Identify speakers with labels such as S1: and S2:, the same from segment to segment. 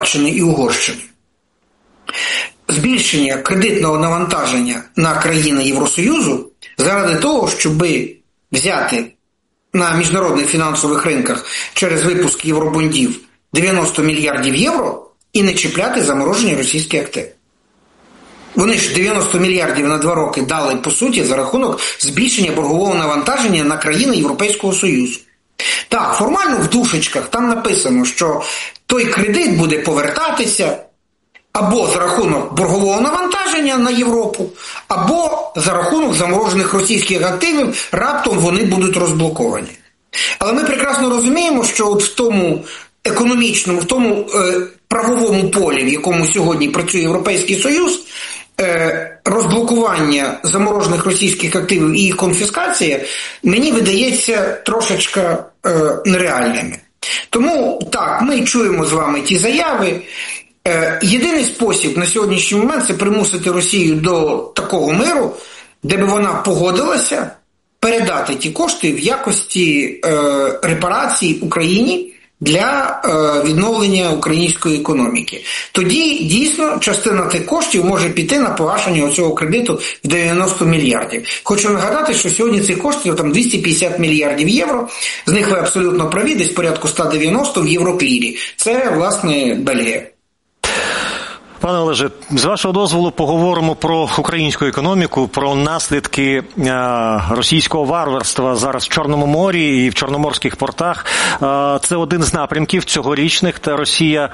S1: Словаччини і Угорщини. Збільшення кредитного навантаження на країни Євросоюзу заради того, щоб взяти на міжнародних фінансових ринках через випуск євробондів 90 мільярдів євро і не чіпляти заморожені російські активи. Вони ж 90 мільярдів на 2 роки дали, по суті, за рахунок збільшення боргового навантаження на країни Європейського Союзу. Так, формально в душечках там написано, що той кредит буде повертатися або за рахунок боргового навантаження на Європу, або за рахунок заморожених російських активів, раптом вони будуть розблоковані. Але ми прекрасно розуміємо, що от в тому економічному, в тому правовому полі, в якому сьогодні працює Європейський Союз, розблокування заморожених російських активів і їх конфіскація, мені видається трошечка нереальними. Тому, так, ми чуємо з вами ті заяви. Єдиний спосіб на сьогоднішній момент – це примусити Росію до такого миру, де б вона погодилася передати ті кошти в якості репарацій Україні для відновлення української економіки. Тоді, дійсно, частина тих коштів може піти на погашення цього кредиту в 90 мільярдів. Хочу нагадати, що сьогодні цих коштів там 250 мільярдів євро, з них ви абсолютно праві, десь порядку 190 в Євроклірі. Це, власне, Бельгія.
S2: Пане Олеже, з вашого дозволу поговоримо про українську економіку, про наслідки російського варварства зараз в Чорному морі і в чорноморських портах. Це один з напрямків цьогорічних, та Росія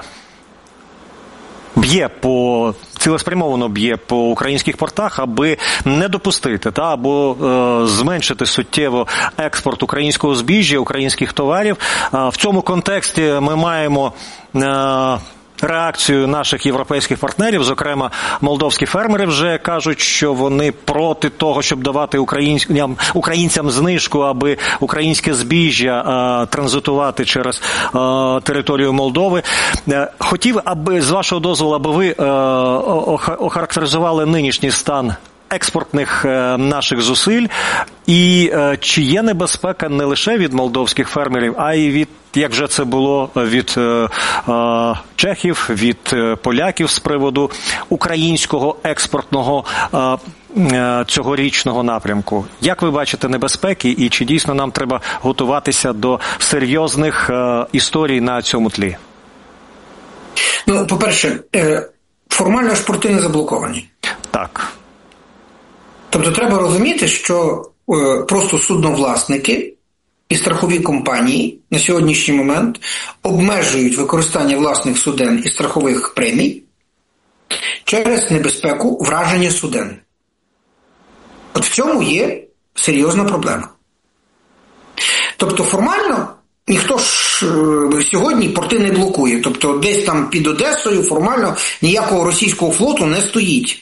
S2: цілеспрямовано б'є по українських портах, аби не допустити або зменшити суттєво експорт українського збіжжя, українських товарів. В цьому контексті ми маємо реакцію наших європейських партнерів, зокрема, молдовські фермери вже кажуть, що вони проти того, щоб давати українцям знижку, аби українське збіжжя транзитувати через територію Молдови. Хотів, аби, з вашого дозволу, аби ви охарактеризували нинішній стан експортних наших зусиль, і чи є небезпека не лише від молдовських фермерів, а й від, як вже це було, від чехів, від поляків з приводу українського експортного цьогорічного напрямку. Як ви бачите небезпеки, і чи дійсно нам треба готуватися до серйозних історій на цьому тлі?
S1: Ну, по-перше, формально ж порти не заблоковані.
S2: Так.
S1: Тобто треба розуміти, що просто судновласники і страхові компанії на сьогоднішній момент обмежують використання власних суден і страхових премій через небезпеку враження суден. От в цьому є серйозна проблема. Тобто формально ніхто ж сьогодні порти не блокує. Тобто десь там під Одесою формально ніякого російського флоту не стоїть.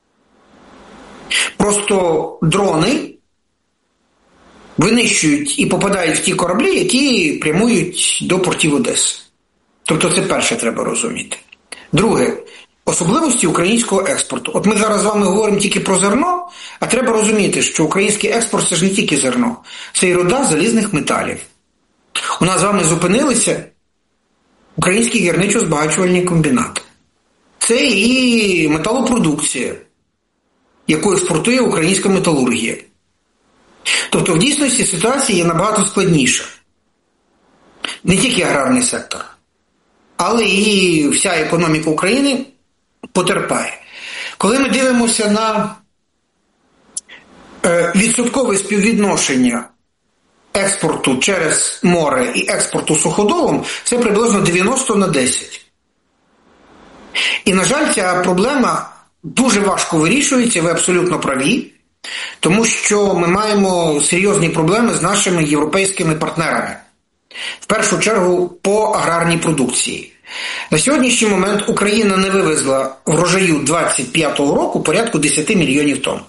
S1: Просто дрони винищують і попадають в ті кораблі, які прямують до портів Одеси. Тобто це перше треба розуміти. Друге, особливості українського експорту. От ми зараз з вами говоримо тільки про зерно, а треба розуміти, що український експорт – це ж не тільки зерно. Це і руда залізних металів. У нас з вами зупинилися українські гірничо-збагачувальні комбінати. Це і металопродукція, яку експортує українська металургія. Тобто в дійсності ситуація є набагато складніша. Не тільки аграрний сектор, але і вся економіка України потерпає. Коли ми дивимося на відсоткове співвідношення експорту через море і експорту суходолом, це приблизно 90/10. І, на жаль, ця проблема дуже важко вирішується, ви абсолютно праві, тому що ми маємо серйозні проблеми з нашими європейськими партнерами. В першу чергу по аграрній продукції. На сьогоднішній момент Україна не вивезла врожаю 25-го року порядку 10 мільйонів тонн.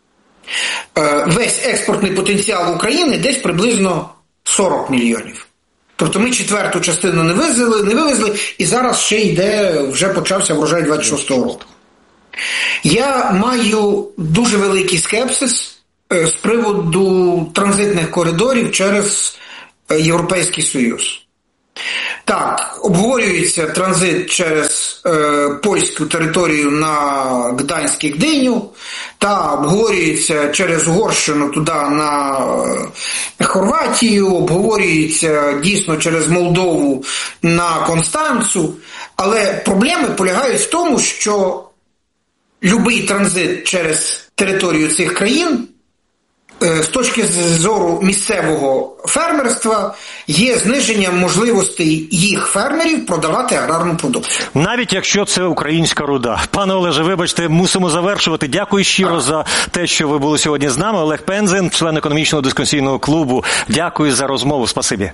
S1: Весь експортний потенціал України десь приблизно 40 мільйонів. Тобто ми четверту частину не вивезли, і зараз вже почався врожай 26-го року. Я маю дуже великий скепсис з приводу транзитних коридорів через Європейський Союз. Так, обговорюється транзит через польську територію на Гданськ і Гдиню, та обговорюється через Угорщину туди на Хорватію, обговорюється дійсно через Молдову на Констанцу, але проблеми полягають в тому, що любий транзит через територію цих країн з точки зору місцевого фермерства є зниженням можливостей їх фермерів продавати аграрну продукцію.
S2: Навіть якщо це українська руда. Пане Олеже, вибачте, мусимо завершувати. Дякую щиро за те, що ви були сьогодні з нами. Олег Пензен, член економічного дискусійного клубу. Дякую за розмову. Спасибі.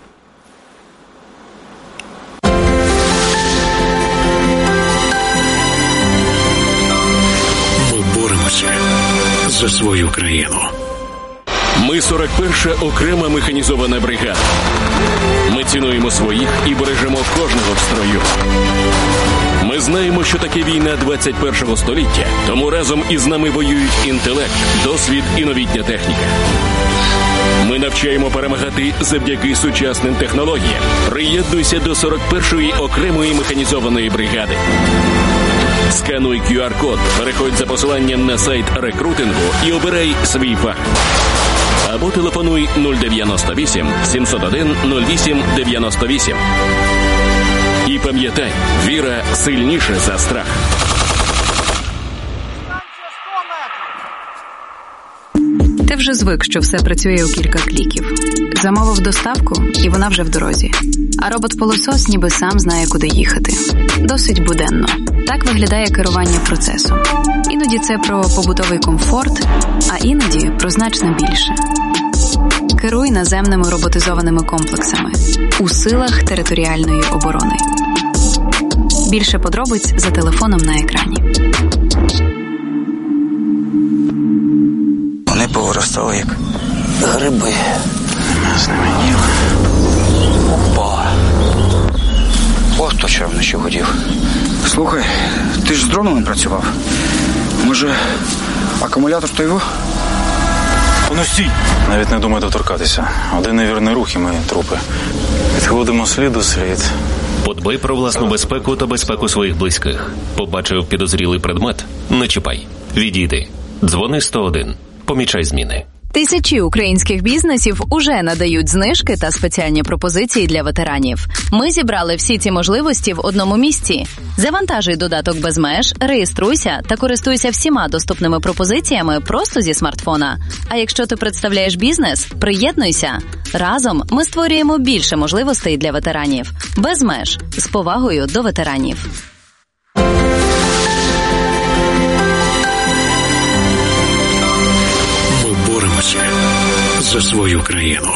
S3: Ми боремося за свою країну.
S4: Ми 41-ша окрема механізована бригада. Ми цінуємо своїх і бережемо кожного в строю. Ми знаємо, що таке війна 21-го століття, тому разом із нами воюють інтелект, досвід і новітня техніка. Ми навчаємо перемагати завдяки сучасним технологіям. Приєднуйся до 41-ї окремої механізованої бригади. Скануй QR-код, переходь за посиланням на сайт рекрутингу і обирай свій фах. Або телефонуй 098 701 08 98. І пам'ятай, віра сильніша за страх.
S5: Ти вже звик, що все працює у кілька кліків. Замовив доставку, і вона вже в дорозі. А робот-пилосос ніби сам знає, куди їхати. Досить буденно. Так виглядає керування процесом. Іноді це про побутовий комфорт, а іноді про значно більше. Керуй наземними роботизованими комплексами у силах територіальної оборони. Більше подробиць за телефоном на екрані.
S6: Вони повиростали, як гриби. З ними ніг. Опа. От то, що я вночі хотів. Слухай, ти ж з дронами працював. Може, акумулятор то його?
S7: Ну стій! Навіть не думай доторкатися. Один невірний рух і ми трупи. Відходимо слід у слід.
S4: Подбай про власну безпеку та безпеку своїх близьких. Побачив підозрілий предмет? Не чіпай. Відійди. Дзвони 101. Помічай зміни.
S5: Тисячі українських бізнесів уже надають знижки та спеціальні пропозиції для ветеранів. Ми зібрали всі ці можливості в одному місці. Завантажуй додаток без меж, реєструйся та користуйся всіма доступними пропозиціями просто зі смартфона. А якщо ти представляєш бізнес, приєднуйся. Разом ми створюємо більше можливостей для ветеранів. Без меж. З повагою до ветеранів.
S3: За свою країну.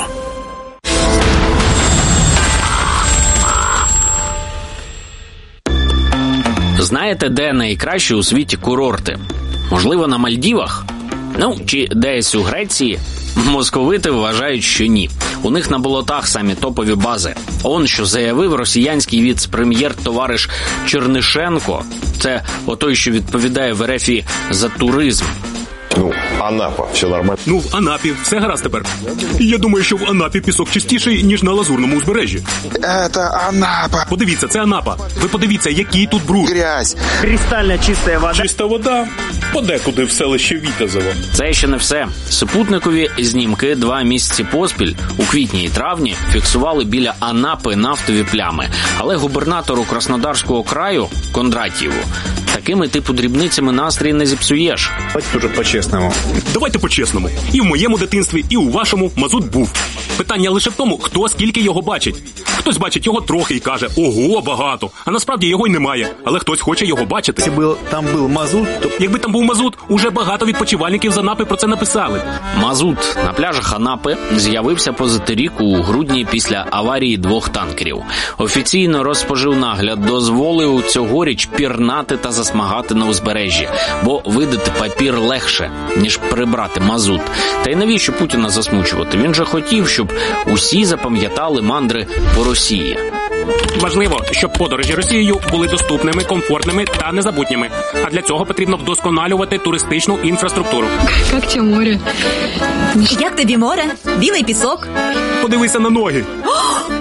S8: Знаєте, де найкращі у світі курорти? Можливо, на Мальдівах? Ну, чи десь у Греції? Московити вважають, що ні. У них на болотах самі топові бази. Он що заявив росіянський віце-прем'єр товариш Чернишенко. Це отой, що відповідає в РФ за туризм.
S9: Ну, Анапа, все нормально.
S10: Ну, в Анапі все гаразд тепер. Я думаю, що в Анапі пісок чистіший, ніж на Лазурному узбережжі.
S6: Это Анапа.
S10: Подивіться, це Анапа. Ви подивіться, який тут бруд.
S6: Грязь.
S11: Кристальна чиста вода.
S10: Чиста вода. Подекуди в селищі Вітязево.
S8: Це ще не все. Супутникові знімки 2 місяці поспіль у квітні і травні фіксували біля Анапи нафтові плями. Але губернатору Краснодарського краю Кондратьєву такими типу дрібницями настрій не зіпсуєш.
S10: Дуже по-чесному. Давайте по-чесному. І в моєму дитинстві, і у вашому мазут був. Питання лише в тому, хто скільки його бачить. Хтось бачить його трохи і каже, ого, багато. А насправді його й немає. Але хтось хоче його бачити.
S11: Якби там був мазут, то...
S10: Якби там був мазут, уже багато відпочивальників з Анапи про це написали.
S8: Мазут на пляжах Анапи з'явився позаторік у грудні після аварії 2 танкерів. Офіційно Розспоживнагляд дозволив цьогоріч пірнати та засмагати на узбережжі, бо видати папір легше, ніж прибрати мазут. Та й навіщо Путіна засмучувати? Він же хотів, щоб усі запам'ятали мандри по Росії.
S10: Важливо, щоб подорожі Росією були доступними, комфортними та незабутніми. А для цього потрібно вдосконалювати туристичну інфраструктуру.
S12: Як тебе море?
S13: Як тобі море? Білий пісок?
S10: Подивися на ноги.
S13: О,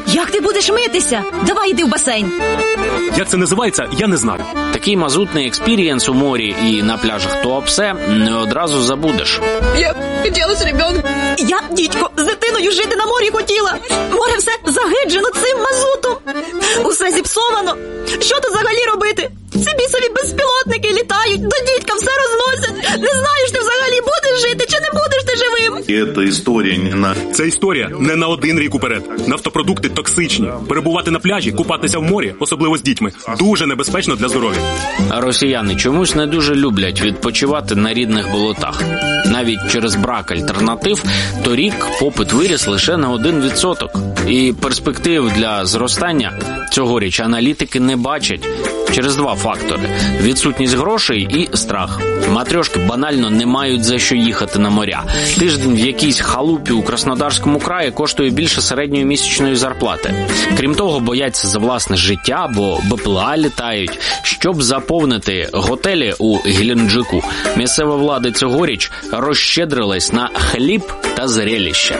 S12: Як ти будеш митися? Давай йди в басейн.
S10: Як це називається, я не знаю.
S8: Такий мазутний експірієнс у морі і на пляжах Туапсе не одразу забудеш.
S12: Я хотіла з ребенком. Я, дідько, з дитиною жити на морі хотіла. Море все загиджено цим мазутом. Усе зіпсовано. Що тут взагалі робити? Ці бісові безпілотники літають, до дідька все розносять. Не знаєш, ти взагалі будеш жити чи не будеш ти живим.
S10: Це історія не на один рік уперед. Нафтопродукти токсичні. Перебувати на пляжі, купатися в морі, особливо з дітьми, дуже небезпечно для здоров'я.
S8: А росіяни чомусь не дуже люблять відпочивати на рідних болотах. Навіть через брак альтернатив торік попит виріс лише на 1%. І перспектив для зростання цьогоріч аналітики не бачать. Через два фактори – відсутність грошей і страх. Матрьошки банально не мають за що їхати на моря. Тиждень в якійсь халупі у Краснодарському краї коштує більше середньої місячної зарплати. Крім того, бояться за власне життя, бо БПЛА літають. Щоб заповнити готелі у Геленджику, місцева влада цьогоріч розщедрилась на хліб та зрелище.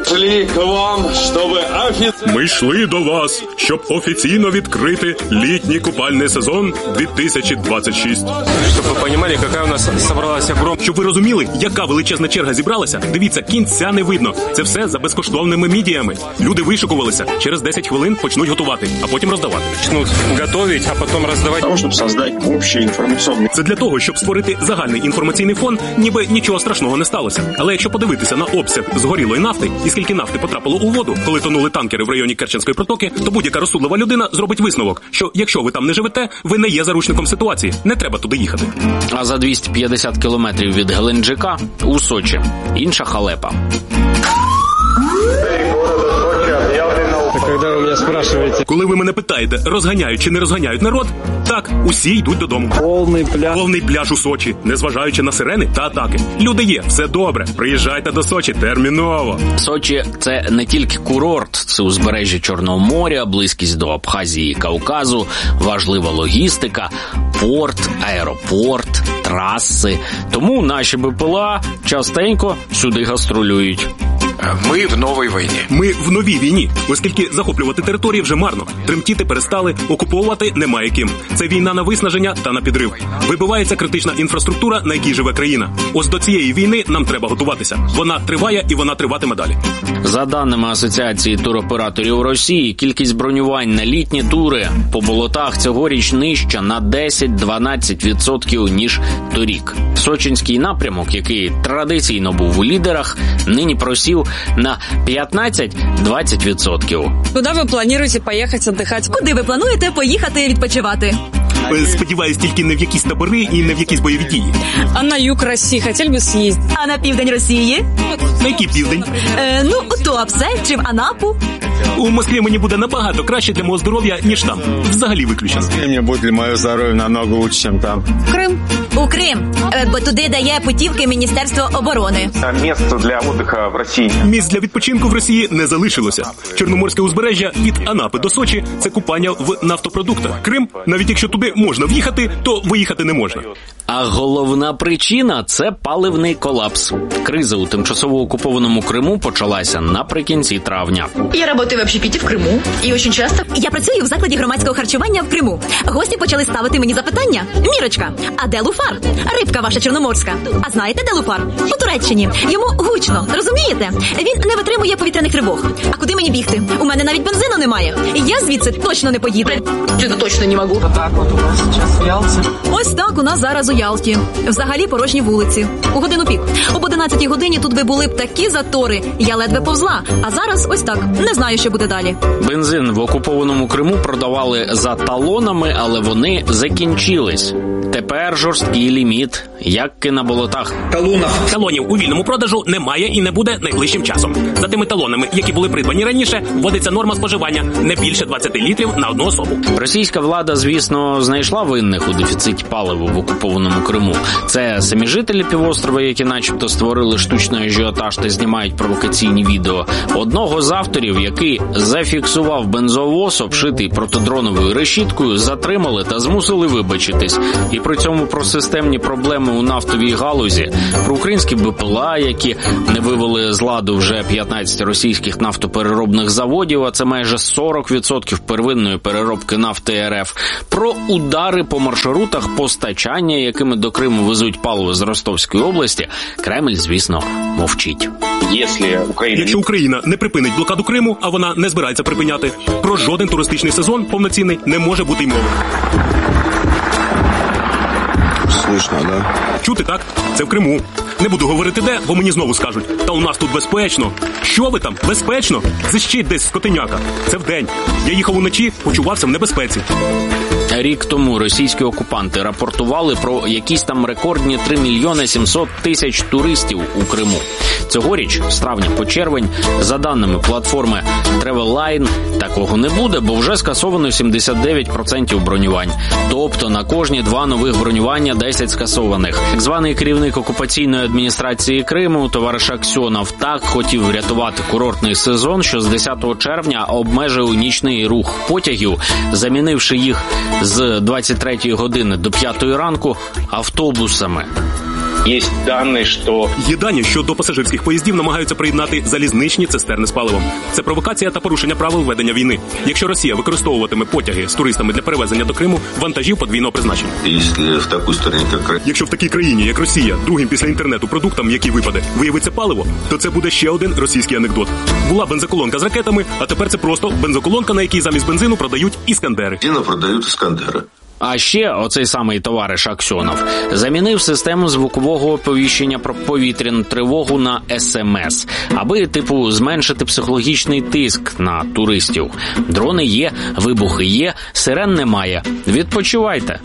S10: Ми йшли до вас, щоб офіційно відкрити літній купальний сезон 2026. Щоб ви розуміли, яка у нас зібралася гром. Щоб ви розуміли, яка величезна черга зібралася, дивіться, кінця не видно. Це все за безкоштовними мідіями. Люди вишикувалися, через 10 хвилин почнуть готувати, а потім роздавати. Почнуть готувати, а потім роздавати. Щоб створити общий інформаційний. Це для того, щоб створити загальний інформаційний фон, ніби нічого страшного не сталося. Але якщо подивитися на обсяг згорілої нафти і скільки нафти потрапило у воду, коли тонули танкери в районі Керченської протоки, то будь-яка розсудлива людина зробить висновок, що якщо ви там не живете, ви не є заручником ситуації. Не треба туди їхати.
S8: А за 250 кілометрів від Геленджика у Сочі інша халепа.
S10: Коли ви мене питаєте, розганяють чи не розганяють народ, так, усі йдуть додому. Повний пляж у Сочі, незважаючи на сирени та атаки. Люди є, все добре. Приїжджайте до Сочі терміново.
S8: Сочі – це не тільки курорт, це узбережжя Чорного моря, близькість до Абхазії і Кавказу, важлива логістика, порт, аеропорт, траси. Тому наші БПЛА частенько сюди гастролюють.
S13: Ми в новій війні.
S10: Ми в новій війні, оскільки захоплювати території вже марно. Тремтіти перестали, окуповувати немає ким. Це війна на виснаження та на підрив. Вибивається критична інфраструктура, на якій живе країна. Ось до цієї війни нам треба готуватися. Вона триває і вона триватиме далі.
S8: За даними Асоціації туроператорів Росії, кількість бронювань на літні тури по болотах цьогоріч нижча на 10-12%, ніж торік. Сочинський напрямок, який традиційно був у лідерах, нині просів на 15-20%.
S12: Куди ви плануєте поїхати відпочивати? Куди ви плануєте поїхати відпочивати?
S10: Сподіваюсь, тільки не в якісь табори і не в якісь бойові дії.
S12: А на юг Росії хотіли б з'їздити? А на південь Росії?
S10: На який південь?
S12: У Туапсе чи в Анапу.
S10: У Москві мені буде набагато краще для мого здоров'я, ніж там. Взагалі виключено.
S14: Мені буде для моє здоров'я намного краще, ніж там.
S12: Крим. У Крим, бо туди дає путівки Міністерство оборони.
S14: Місце для відпочинку в Росії.
S10: Місць для відпочинку в Росії не залишилося. Чорноморське узбережжя від Анапи до Сочі – це купання в нафтопродуктах. Крим, навіть якщо туди можна в'їхати, то виїхати не можна.
S8: А головна причина – це паливний колапс. Криза у тимчасово окупованому Криму почалася наприкінці травня.
S12: Я працюю в общепіті в Криму. І дуже часто я працюю в закладі громадського харчування в Криму. Гості почали ставити мені запитання. Мірочка, а де Луфар? Рибка ваша чорноморська. А знаєте, де Луфар? У Туреччині. Йому гучно, розумієте? Він не витримує повітряних тривог. А куди мені бігти? У мене навіть бензину немає. Я звідси точно не поїду. Чи то точно не можу? Так, от у нас зараз в Ялті. Ось так у нас зараз у Ялті. Взагалі порожні вулиці. У годину пік. Об 11-й годині тут би були б такі затори. Я ледве повзла. А зараз ось так. Не знаю, що буде далі.
S8: Бензин в окупованому Криму продавали за талонами, але вони закінчились. Тепер жорсткий ліміт, як і на болотах.
S10: Талонів у вільному продажу немає і не буде найближчим часом. За тими талонами, які були придбані раніше, вводиться норма споживання не більше 20 літрів на одну особу.
S8: Російська влада, звісно, знайшла винних у дефіциті паливо в окупованому Криму. Це самі жителі півострова, які начебто створили штучний ажіотаж та знімають провокаційні відео. Одного з авторів, який зафіксував бензовоз, обшитий протидроновою решіткою, затримали та змусили вибачитись. І при цьому про системні проблеми у нафтовій галузі, про українські БПЛА, які не вивели з ладу вже 15 російських нафтопереробних заводів, а це майже 40% первинної переробки нафти РФ, про удари по маршрутах постачання, якими до Криму везуть паливо з Ростовської області, Кремль, звісно, мовчить.
S10: Якщо Україна не припинить блокаду Криму, а вона не збирається припиняти, про жоден туристичний сезон повноцінний не може бути й мови.
S9: Слышно, да?
S10: Чути, так? Це в Криму. Не буду говорити де, бо мені знову скажуть. Та у нас тут безпечно. Що ви там? Безпечно? Зищить десь скотиняка. Це вдень. Я їхав уночі, почувався в небезпеці.
S8: Рік тому російські окупанти рапортували про якісь там рекордні 3 мільйони 700 тисяч туристів у Криму. Цьогоріч, з травня по червень, за даними платформи TravelLine, такого не буде, бо вже скасовано 79% бронювань. Тобто на кожні 2 нових бронювання 10 скасованих. Так званий керівник окупаційної адміністрації Криму товариш Аксьонов так хотів врятувати курортний сезон, що з 10 червня обмежив нічний рух потягів, замінивши їх з 23-ї години до 5-ї ранку автобусами.
S10: Є дані, що до пасажирських поїздів намагаються приєднати залізничні цистерни з паливом. Це провокація та порушення правил ведення війни. Якщо Росія використовуватиме потяги з туристами для перевезення до Криму вантажів подвійного призначення. Якщо в такій країні, як Росія, другим після інтернету продуктом, який випаде, виявиться паливо, то це буде ще один російський анекдот. Була бензоколонка з ракетами, а тепер це просто бензоколонка, на якій замість бензину продають іскандери.
S8: А ще оцей самий товариш Аксьонов замінив систему звукового оповіщення про повітряну тривогу на СМС, аби, зменшити психологічний тиск на туристів. Дрони є, вибухи є, сирен немає. Відпочивайте.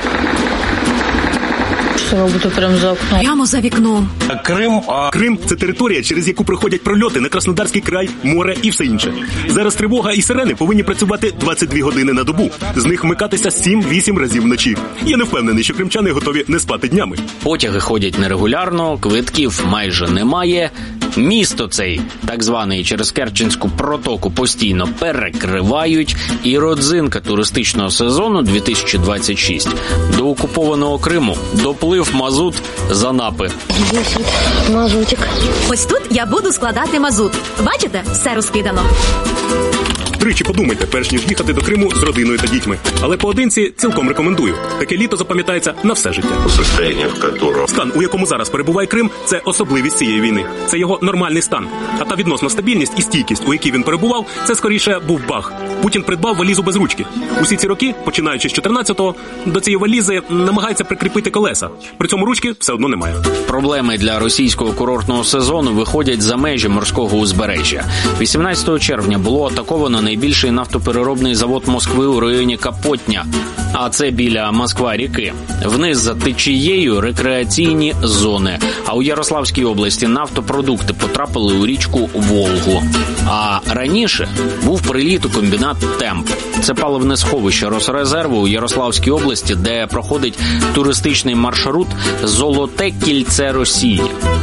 S12: Прямо за окном. Прямо за вікном.
S10: Крим – це територія, через яку проходять прольоти на Краснодарський край, море і все інше. Зараз тривога і сирени повинні працювати 22 години на добу. З них вмикатися 7-8 разів вночі. Я не впевнений, що кримчани готові не спати днями.
S8: Потяги ходять нерегулярно, квитків майже немає. Місто цей, так званий через Керченську протоку, постійно перекривають. І родзинка туристичного сезону 2026. До окупованого Криму доплив мазут з Анапи.
S12: Мазутик. Ось тут я буду складати мазут. Бачите? Все розкидано.
S10: Тричі подумайте, перш ніж їхати до Криму з родиною та дітьми. Але поодинці цілком рекомендую. Таке літо запам'ятається на все життя. Стан, у якому зараз перебуває Крим, це особливість цієї війни. Це його нормальний стан. А та відносна стабільність і стійкість, у якій він перебував, це скоріше був баг. Путін придбав валізу без ручки. Усі ці роки, починаючи з 14-го, до цієї валізи намагається прикріпити колеса. При цьому ручки все одно немає.
S8: Проблеми для російського курортного сезону виходять за межі морського узбережжя. 18 червня було атаковано найбільший нафтопереробний завод Москви у районі Капотня. А це біля Москва-ріки. Вниз за течією рекреаційні зони. А у Ярославській області нафтопродукти потрапили у річку Волгу. А раніше був приліт у комбінат «Темп». Це паливне сховище Росрезерву у Ярославській області, де проходить туристичний маршрут «Золоте кільце Росії».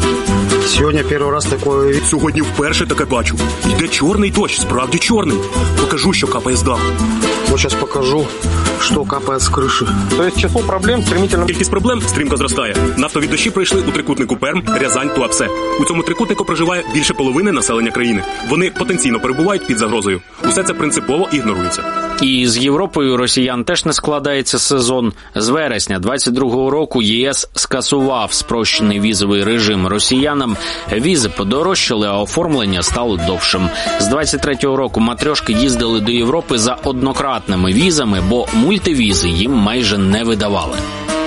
S10: Сьогодні вперше таке бачу. Йде чорний дощ, справді чорний. Покажу, що капає з даху.
S15: Сейчас покажу, що капає з криші.
S10: Кількість проблем стрімко зростає. Нафтові дощі пройшли у трикутнику Перм, Рязань, Туапсе. У цьому трикутнику проживає більше половини населення країни. Вони потенційно перебувають під загрозою. Усе це принципово ігнорується.
S8: І з Європою росіян теж не складається сезон. З вересня 22-го року ЄС скасував спрощений візовий режим росіянам. Візи подорожчали, а оформлення стало довшим. З 23-го року матрьошки їздили до Європи за однократними візами, бо мультивізи їм майже не видавали.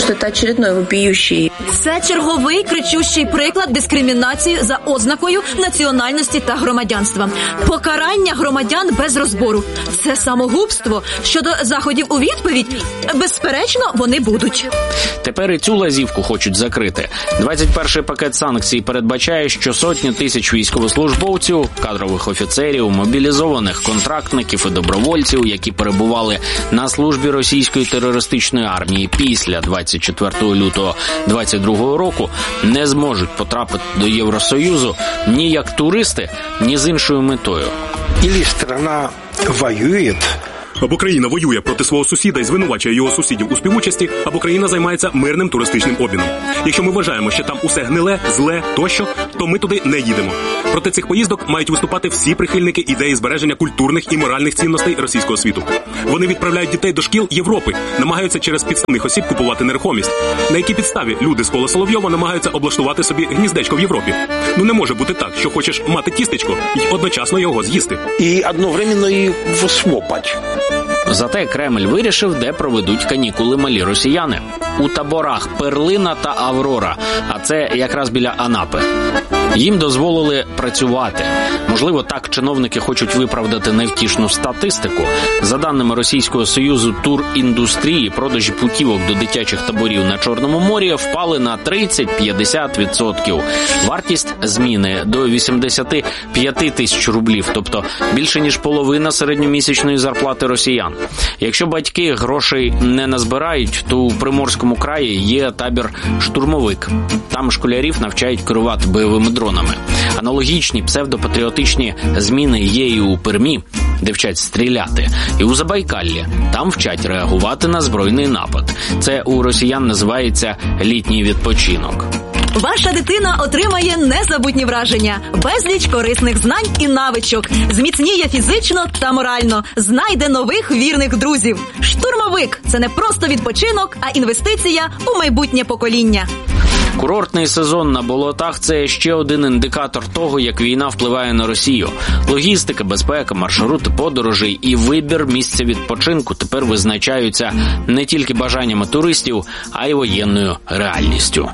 S16: Это очередной вопиющий.
S12: Це черговий кричущий приклад дискримінації за ознакою національності та громадянства. Покарання громадян без розбору. Це самогубство. Щодо заходів у відповідь, безперечно, вони будуть.
S8: Тепер і цю лазівку хочуть закрити. 21-й пакет санкцій передбачає, що сотні тисяч військовослужбовців, кадрових офіцерів, мобілізованих контрактників і добровольців, які перебували на службі російської терористичної армії після 24 лютого 2022 року, не зможуть потрапити до Євросоюзу ні як туристи, ні з іншою метою.
S17: Или страна воює,
S10: Або країна воює проти свого сусіда і звинувачує його сусідів у співучасті, або країна займається мирним туристичним обміном. Якщо ми вважаємо, що там усе гниле, зле, тощо, то ми туди не їдемо. Проти цих поїздок мають виступати всі прихильники ідеї збереження культурних і моральних цінностей російського світу. Вони відправляють дітей до шкіл Європи, намагаються через підставних осіб купувати нерухомість. На якій підставі люди з кола Соловйова намагаються облаштувати собі гніздечко в Європі? Ну не може бути так, що хочеш мати тістечко і одночасно його з'їсти.
S17: І одновременно і всмопать.
S8: Зате Кремль вирішив, де проведуть канікули малі росіяни. У таборах Перлина та Аврора, а це якраз біля Анапи. Їм дозволили працювати. Можливо, так чиновники хочуть виправдати невтішну статистику. За даними Російського союзу туріндустрії, продажі путівок до дитячих таборів на Чорному морі впали на 30-50%. Вартість зміни до 85 тисяч рублів, тобто більше ніж половина середньомісячної зарплати росіян. Якщо батьки грошей не назбирають, то у Приморському краї є табір «Штурмовик». Там школярів навчають керувати бойовими дронами. Аналогічні псевдопатріотичні зміни є і у Пермі, де вчать стріляти, і у Забайкаллі. Там вчать реагувати на збройний напад. Це у росіян називається літній відпочинок.
S12: Ваша дитина отримає незабутні враження, безліч корисних знань і навичок, зміцніє фізично та морально, знайде нових вірних друзів. Штурмовик – це не просто відпочинок, а інвестиція у майбутнє покоління.
S8: Курортний сезон на болотах – це ще один індикатор того, як війна впливає на Росію. Логістика, безпека, маршрути подорожей і вибір місця відпочинку тепер визначаються не тільки бажаннями туристів, а й воєнною реальністю.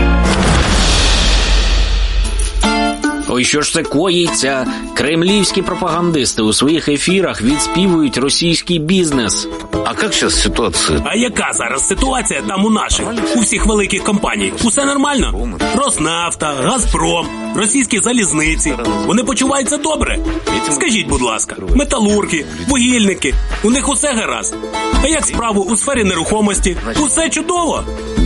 S8: Ой, що ж це коїться? Кремлівські пропагандисти у своїх ефірах відспівують російський бізнес.
S18: А як зараз ситуація?
S10: А яка зараз ситуація там у наших? У всіх великих компаній? Усе нормально? Роснафта, Газпром, російські залізниці. Вони почуваються добре? Скажіть, будь ласка, металурги, вугільники, у них усе гаразд. А як справу у сфері нерухомості? Усе чудово?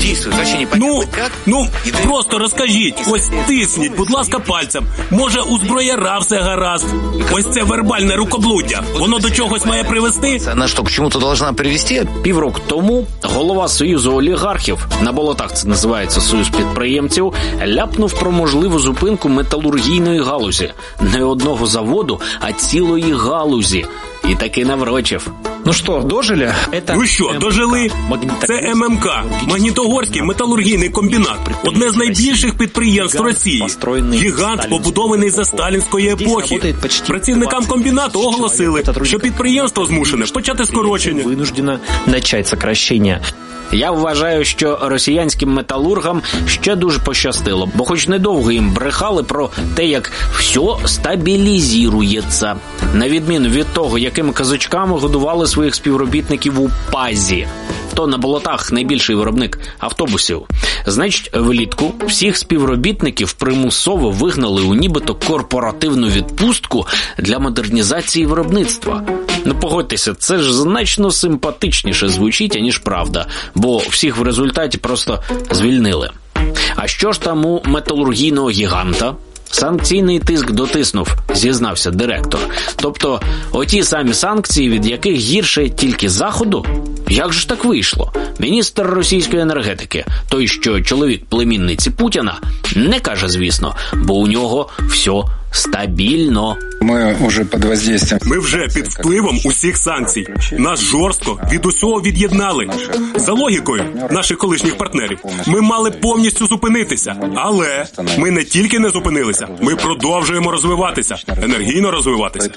S10: Ну, просто розкажіть. Ось тисніть, будь ласка, пальцем. Може, у зброяра все гаразд. Ось це вербальне рукоблуддя. Воно до чогось має привести?
S18: Вона що, к чому-то должна привести?
S8: Півроку тому голова Союзу олігархів, на болотах це називається Союз підприємців, ляпнув про можливу зупинку металургійної галузі. Не одного заводу, а цілої галузі. І таки наврочив.
S11: Ну що, дожили?
S10: Ну що, дожили? Це ММК, Магнітогорський металургійний комбінат. Одне з найбільших підприємств Росії. Гігант, побудований за сталінської епохи. Працівникам комбінату оголосили, що підприємство змушене почати скорочення.
S11: Винуждено начать сокращення.
S8: Я вважаю, що росіянським металургам ще дуже пощастило, бо хоч недовго їм брехали про те, як все стабілізується. На відміну від того, якими казочками годували своїх співробітників у ПАЗі. То на болотах найбільший виробник автобусів. Значить, влітку всіх співробітників примусово вигнали у нібито корпоративну відпустку для модернізації виробництва. Ну погодьтеся, це ж значно симпатичніше звучить, аніж правда, бо всіх в результаті просто звільнили. А що ж там у металургійного гіганта? Санкційний тиск дотиснув, зізнався директор. Тобто, оті самі санкції, від яких гірше тільки Заходу? Як же ж так вийшло? Міністр російської енергетики, той, що чоловік племінниці Путіна, не каже, звісно, бо у нього все стабільно.
S14: Ми
S10: вже під впливом усіх санкцій. Нас жорстко від усього від'єднали. За логікою наших колишніх партнерів, ми мали повністю зупинитися. Але ми не тільки не зупинилися, ми продовжуємо розвиватися, енергійно розвиватися.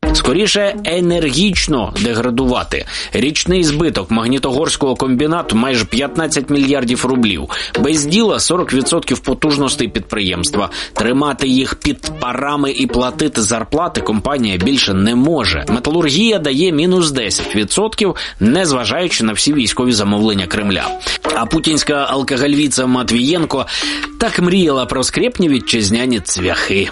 S8: Скоріше, енергічно деградувати. Річний збиток Магнітогорського комбінату майже 15 мільярдів рублів. Без діла 40% потужностей підприємства. Тримати їх під парами і платити зарплати компанія більше не може. Металургія дає мінус 10%, незважаючи на всі військові замовлення Кремля. А путінська алкогольвіця Матвієнко так мріяла про скрепні вітчизняні цвяхи.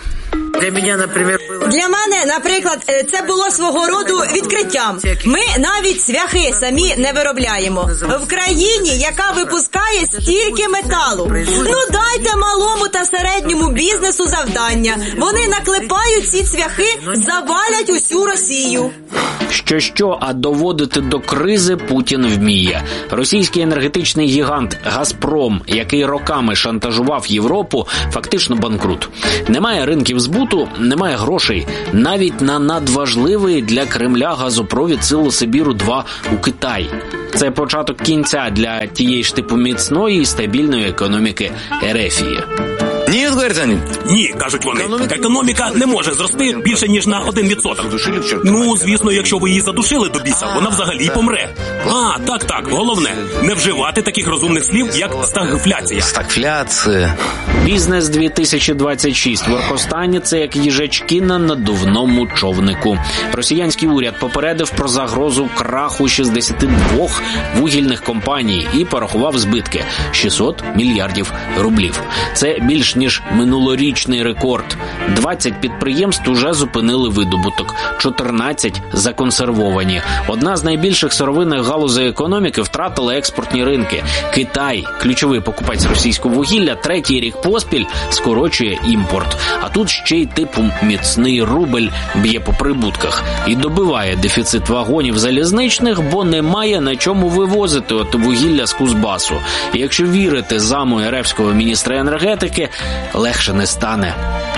S19: Для мене, наприклад, це було свого роду відкриттям. Ми навіть цвяхи самі не виробляємо. В країні, яка випускає стільки металу. Ну дайте малому та середньому бізнесу завдання. Вони наклепають ці цвяхи, завалять усю Росію.
S8: Що, а доводити до кризи Путін вміє. Російський енергетичний гігант «Газпром», який роками шантажував Європу, фактично банкрут. Немає ринків збуту, немає грошей. Навіть на надважливий для Кремля газопровід Силу-Сибіру-2 у Китай. Це початок кінця для тієї ж типу міцної і стабільної економіки Ерефії.
S18: Ні, говорять вони.
S10: Ні, кажуть вони. Економіка не може зрости більше, ніж на 1%. Ну, звісно, якщо ви її задушили до біса, вона взагалі помре. Так, головне, не вживати таких розумних слів, як стагфляція.
S18: Стагфляція.
S8: Бізнес 2026 в Оркостані – це як їжачки на надувному човнику. Росіянський уряд попередив про загрозу краху 62 вугільних компаній і порахував збитки – 600 мільярдів рублів. Це більш ніж минулорічний рекорд. 20 підприємств уже зупинили видобуток, 14 законсервовані. Одна з найбільших сировинних галузей економіки втратила експортні ринки. Китай, ключовий покупець російського вугілля, 3-й рік поспіль скорочує імпорт. А тут ще й типу міцний рубль б'є по прибутках і добиває дефіцит вагонів залізничних, бо немає на чому вивозити вугілля з Кузбасу. І якщо вірити заму ерефського міністра енергетики, легше не стане.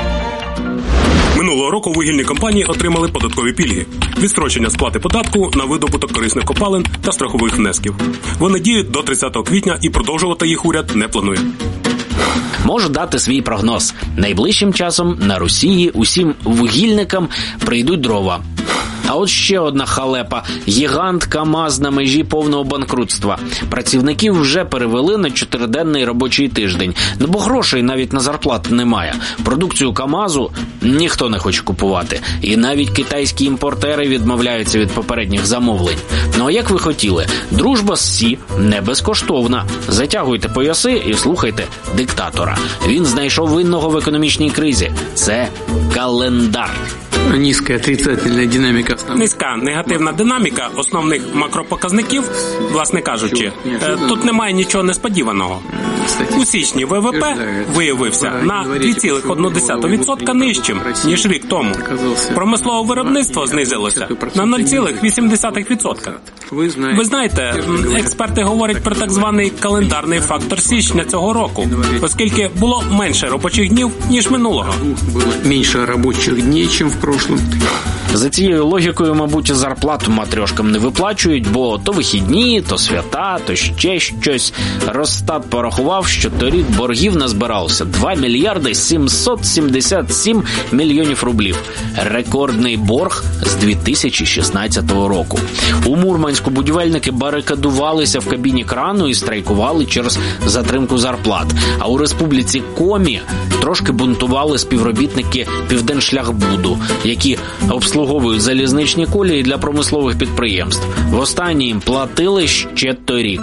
S10: Минулого року вугільні компанії отримали податкові пільги, відстрочення сплати податку на видобуток корисних копалин та страхових внесків. Вони діють до 30 квітня і продовжувати їх уряд не планує.
S8: Можу дати свій прогноз. Найближчим часом на Росії усім вугільникам прийдуть дрова. А от ще одна халепа. Гігант КАМАЗ на межі повного банкрутства. Працівників вже перевели на 4-денний робочий тиждень. Бо грошей навіть на зарплату немає. Продукцію КАМАЗу ніхто не хоче купувати. І навіть китайські імпортери відмовляються від попередніх замовлень. А як ви хотіли? Дружба з Сі не безкоштовна. Затягуйте пояси і слухайте диктатора. Він знайшов винного в економічній кризі. Це календар.
S10: Низька негативна динаміка основних макропоказників, власне кажучи, тут немає нічого несподіваного. У січні ВВП виявився на 2,1% нижчим, ніж рік тому. Промислове виробництво знизилося на 0,8%. Ви знаєте, експерти говорять про так званий календарний фактор січня цього року, оскільки було менше робочих днів, ніж минулого.
S15: Менше робочих днів, ніж в прошлом.
S8: За цією логікою, мабуть, зарплату матрьошкам не виплачують, бо то вихідні, то свята, то ще щось. Росстат порахував, що торік боргів назбиралося 2 мільярди 777 мільйонів рублів. Рекордний борг з 2016 року. У Мурманську будівельники барикадувалися в кабіні крану і страйкували через затримку зарплат. А у республіці Комі трошки бунтували співробітники Південшляхбуду, які обслуговують залізничні колії для промислових підприємств. Востаннє їм платили ще торік.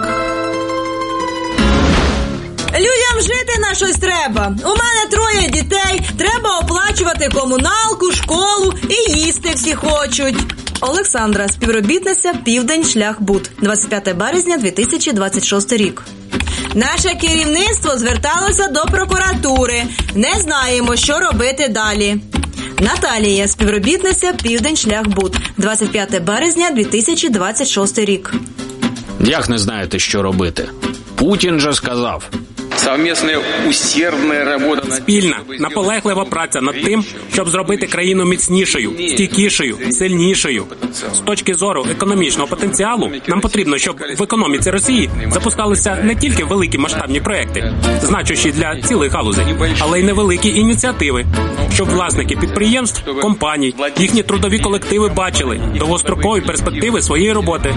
S19: Людям жити на щось треба. У мене 3 дітей, треба оплачувати комуналку, школу і їсти всі хочуть. Олександра, співробітниця Південшляхбуд, 25 березня 2026 рік. Наше керівництво зверталося до прокуратури. Не знаємо, що робити далі. Наталія, співробітниця Південшляхбуд, 25 березня 2026 рік.
S8: Як не знаєте, що робити? Путін же сказав.
S10: Спільна, наполеглива праця над тим, щоб зробити країну міцнішою, стійкішою, сильнішою. З точки зору економічного потенціалу, нам потрібно, щоб в економіці Росії запускалися не тільки великі масштабні проекти, значущі для цілих галузей, але й невеликі ініціативи, щоб власники підприємств, компаній, їхні трудові колективи бачили довгострокові перспективи своєї роботи.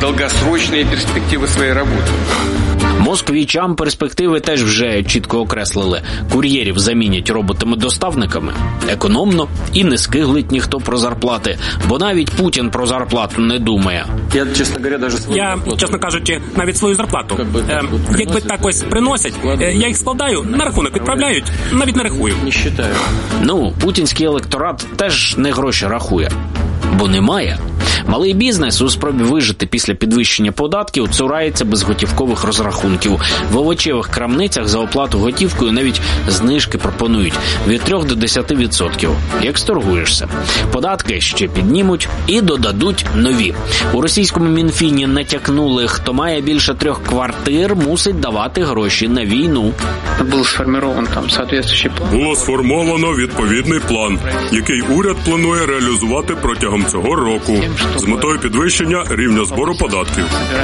S8: Москвічам перспективи теж вже чітко окреслили. Кур'єрів замінять роботами-доставниками. Економно і не скиглить ніхто про зарплати, бо навіть Путін про зарплату не думає.
S10: Я, чесно кажучи, навіть свою зарплату. Якби так ось приносять, я їх складаю, на рахунок відправляють, навіть не рахую.
S8: Ну, путінський електорат теж не гроші рахує, бо немає. Малий бізнес у спробі вижити після підвищення податків цурається безготівкових розрахунків. В овочевих крамницях за оплату готівкою навіть знижки пропонують від 3 до 10%, як сторгуєшся. Податки ще піднімуть і додадуть нові. У російському Мінфіні натякнули, хто має більше 3 квартир, мусить давати гроші на війну.
S10: Було сформовано відповідний план, який уряд планує реалізувати протягом цього року з метою підвищення рівня збору податків.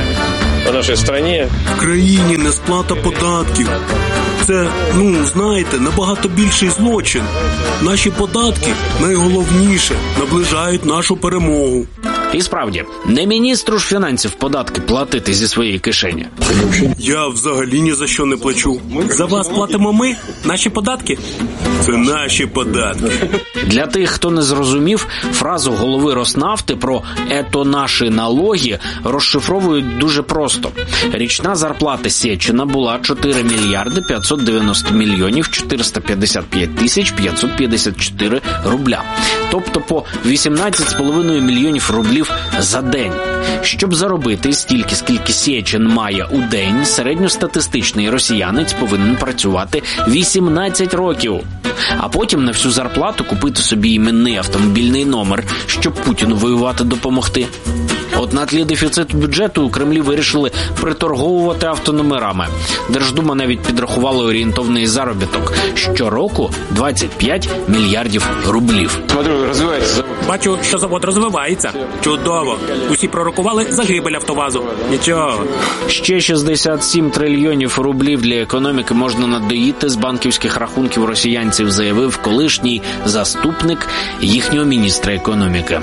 S10: В країні несплата податків. Це, знаєте, набагато більший злочин. Наші податки, найголовніше, наближають нашу перемогу.
S8: І справді, не міністру ж фінансів податки платити зі своєї кишені.
S10: Я взагалі ні за що не плачу. За вас платимо ми, наші податки. Це наші податки.
S8: Для тих, хто не зрозумів, фразу голови Роснафти про «ето наші налоги» розшифровують дуже просто. Річна зарплата Сєчина була 4 мільярди 590 мільйонів 455 тисяч 554 рубля. Тобто по 18,5 мільйонів рублів за день. Щоб заробити стільки, скільки Сєчин має у день, середньостатистичний росіянець повинен працювати 18 років. А потім на всю зарплату купити собі іменний автомобільний номер, щоб Путіну воювати допомогти. От на тлі дефіциту бюджету у Кремлі вирішили приторговувати автономерами. Держдума навіть підрахувала орієнтовний заробіток. Щороку 25 мільярдів рублів.
S10: Бачу, що завод розвивається. Чудово. Усі пророкували загибель Автовазу. Нічого.
S8: Ще 67 трильйонів рублів для економіки можна надоїти з банківських рахунків росіянців, заявив колишній заступник їхнього міністра економіки.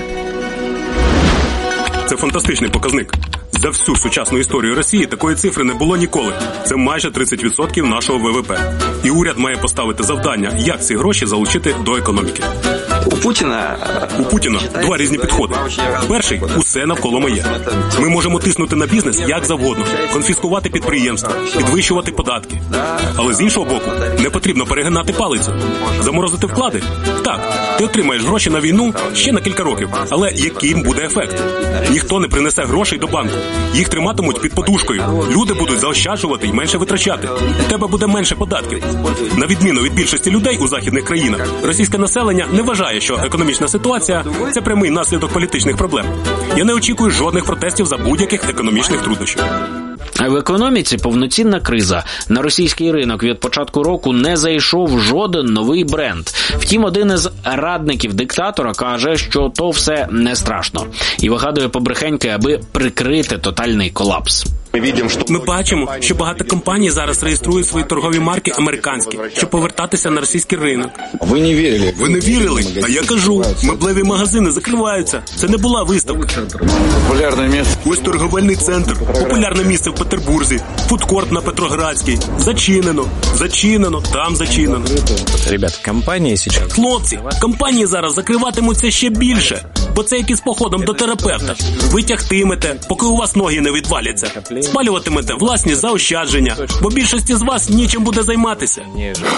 S10: Це фантастичний показник. За всю сучасну історію Росії такої цифри не було ніколи. Це майже 30% нашого ВВП. І уряд має поставити завдання, як ці гроші залучити до економіки. У Путіна 2 різні підходи. Перший – усе навколо моє. Ми можемо тиснути на бізнес як завгодно, конфіскувати підприємства, підвищувати податки. Але з іншого боку, не потрібно перегинати палицю. Заморозити вклади? Так, ти отримаєш гроші на війну ще на кілька років. Але яким буде ефект? Ніхто не принесе грошей до банку. Їх триматимуть під подушкою. Люди будуть заощаджувати і менше витрачати. У тебе буде менше податків. На відміну від більшості людей у західних країнах, російське населення не вважає, що економічна ситуація – це прямий наслідок політичних проблем. Я не очікую жодних протестів за будь-яких економічних труднощів.
S8: В економіці повноцінна криза. На російський ринок від початку року не зайшов жоден новий бренд. Втім, один із радників диктатора каже, що то все не страшно. І вигадує побрехеньки, аби прикрити тотальний колапс.
S10: Ми бачимо, що багато компаній зараз реєструють свої торгові марки американські, щоб повертатися на російський ринок.
S9: Ви не вірили?
S10: Ви не вірили? А я кажу, меблеві магазини закриваються. Це не була виставка.
S9: Популярне місце.
S10: Ось торговельний центр, популярне місце в Петербурзі, фудкорт на Петроградській. Зачинено, там зачинено.
S2: Ребят, компанії зараз...
S10: Хлопці, компанії зараз закриватимуться ще більше. Бо це як із походом до терапевта. Ви тягтимете, поки у вас ноги не відваляться. Спалюватимете власні заощадження, бо більшості з вас нічим буде займатися.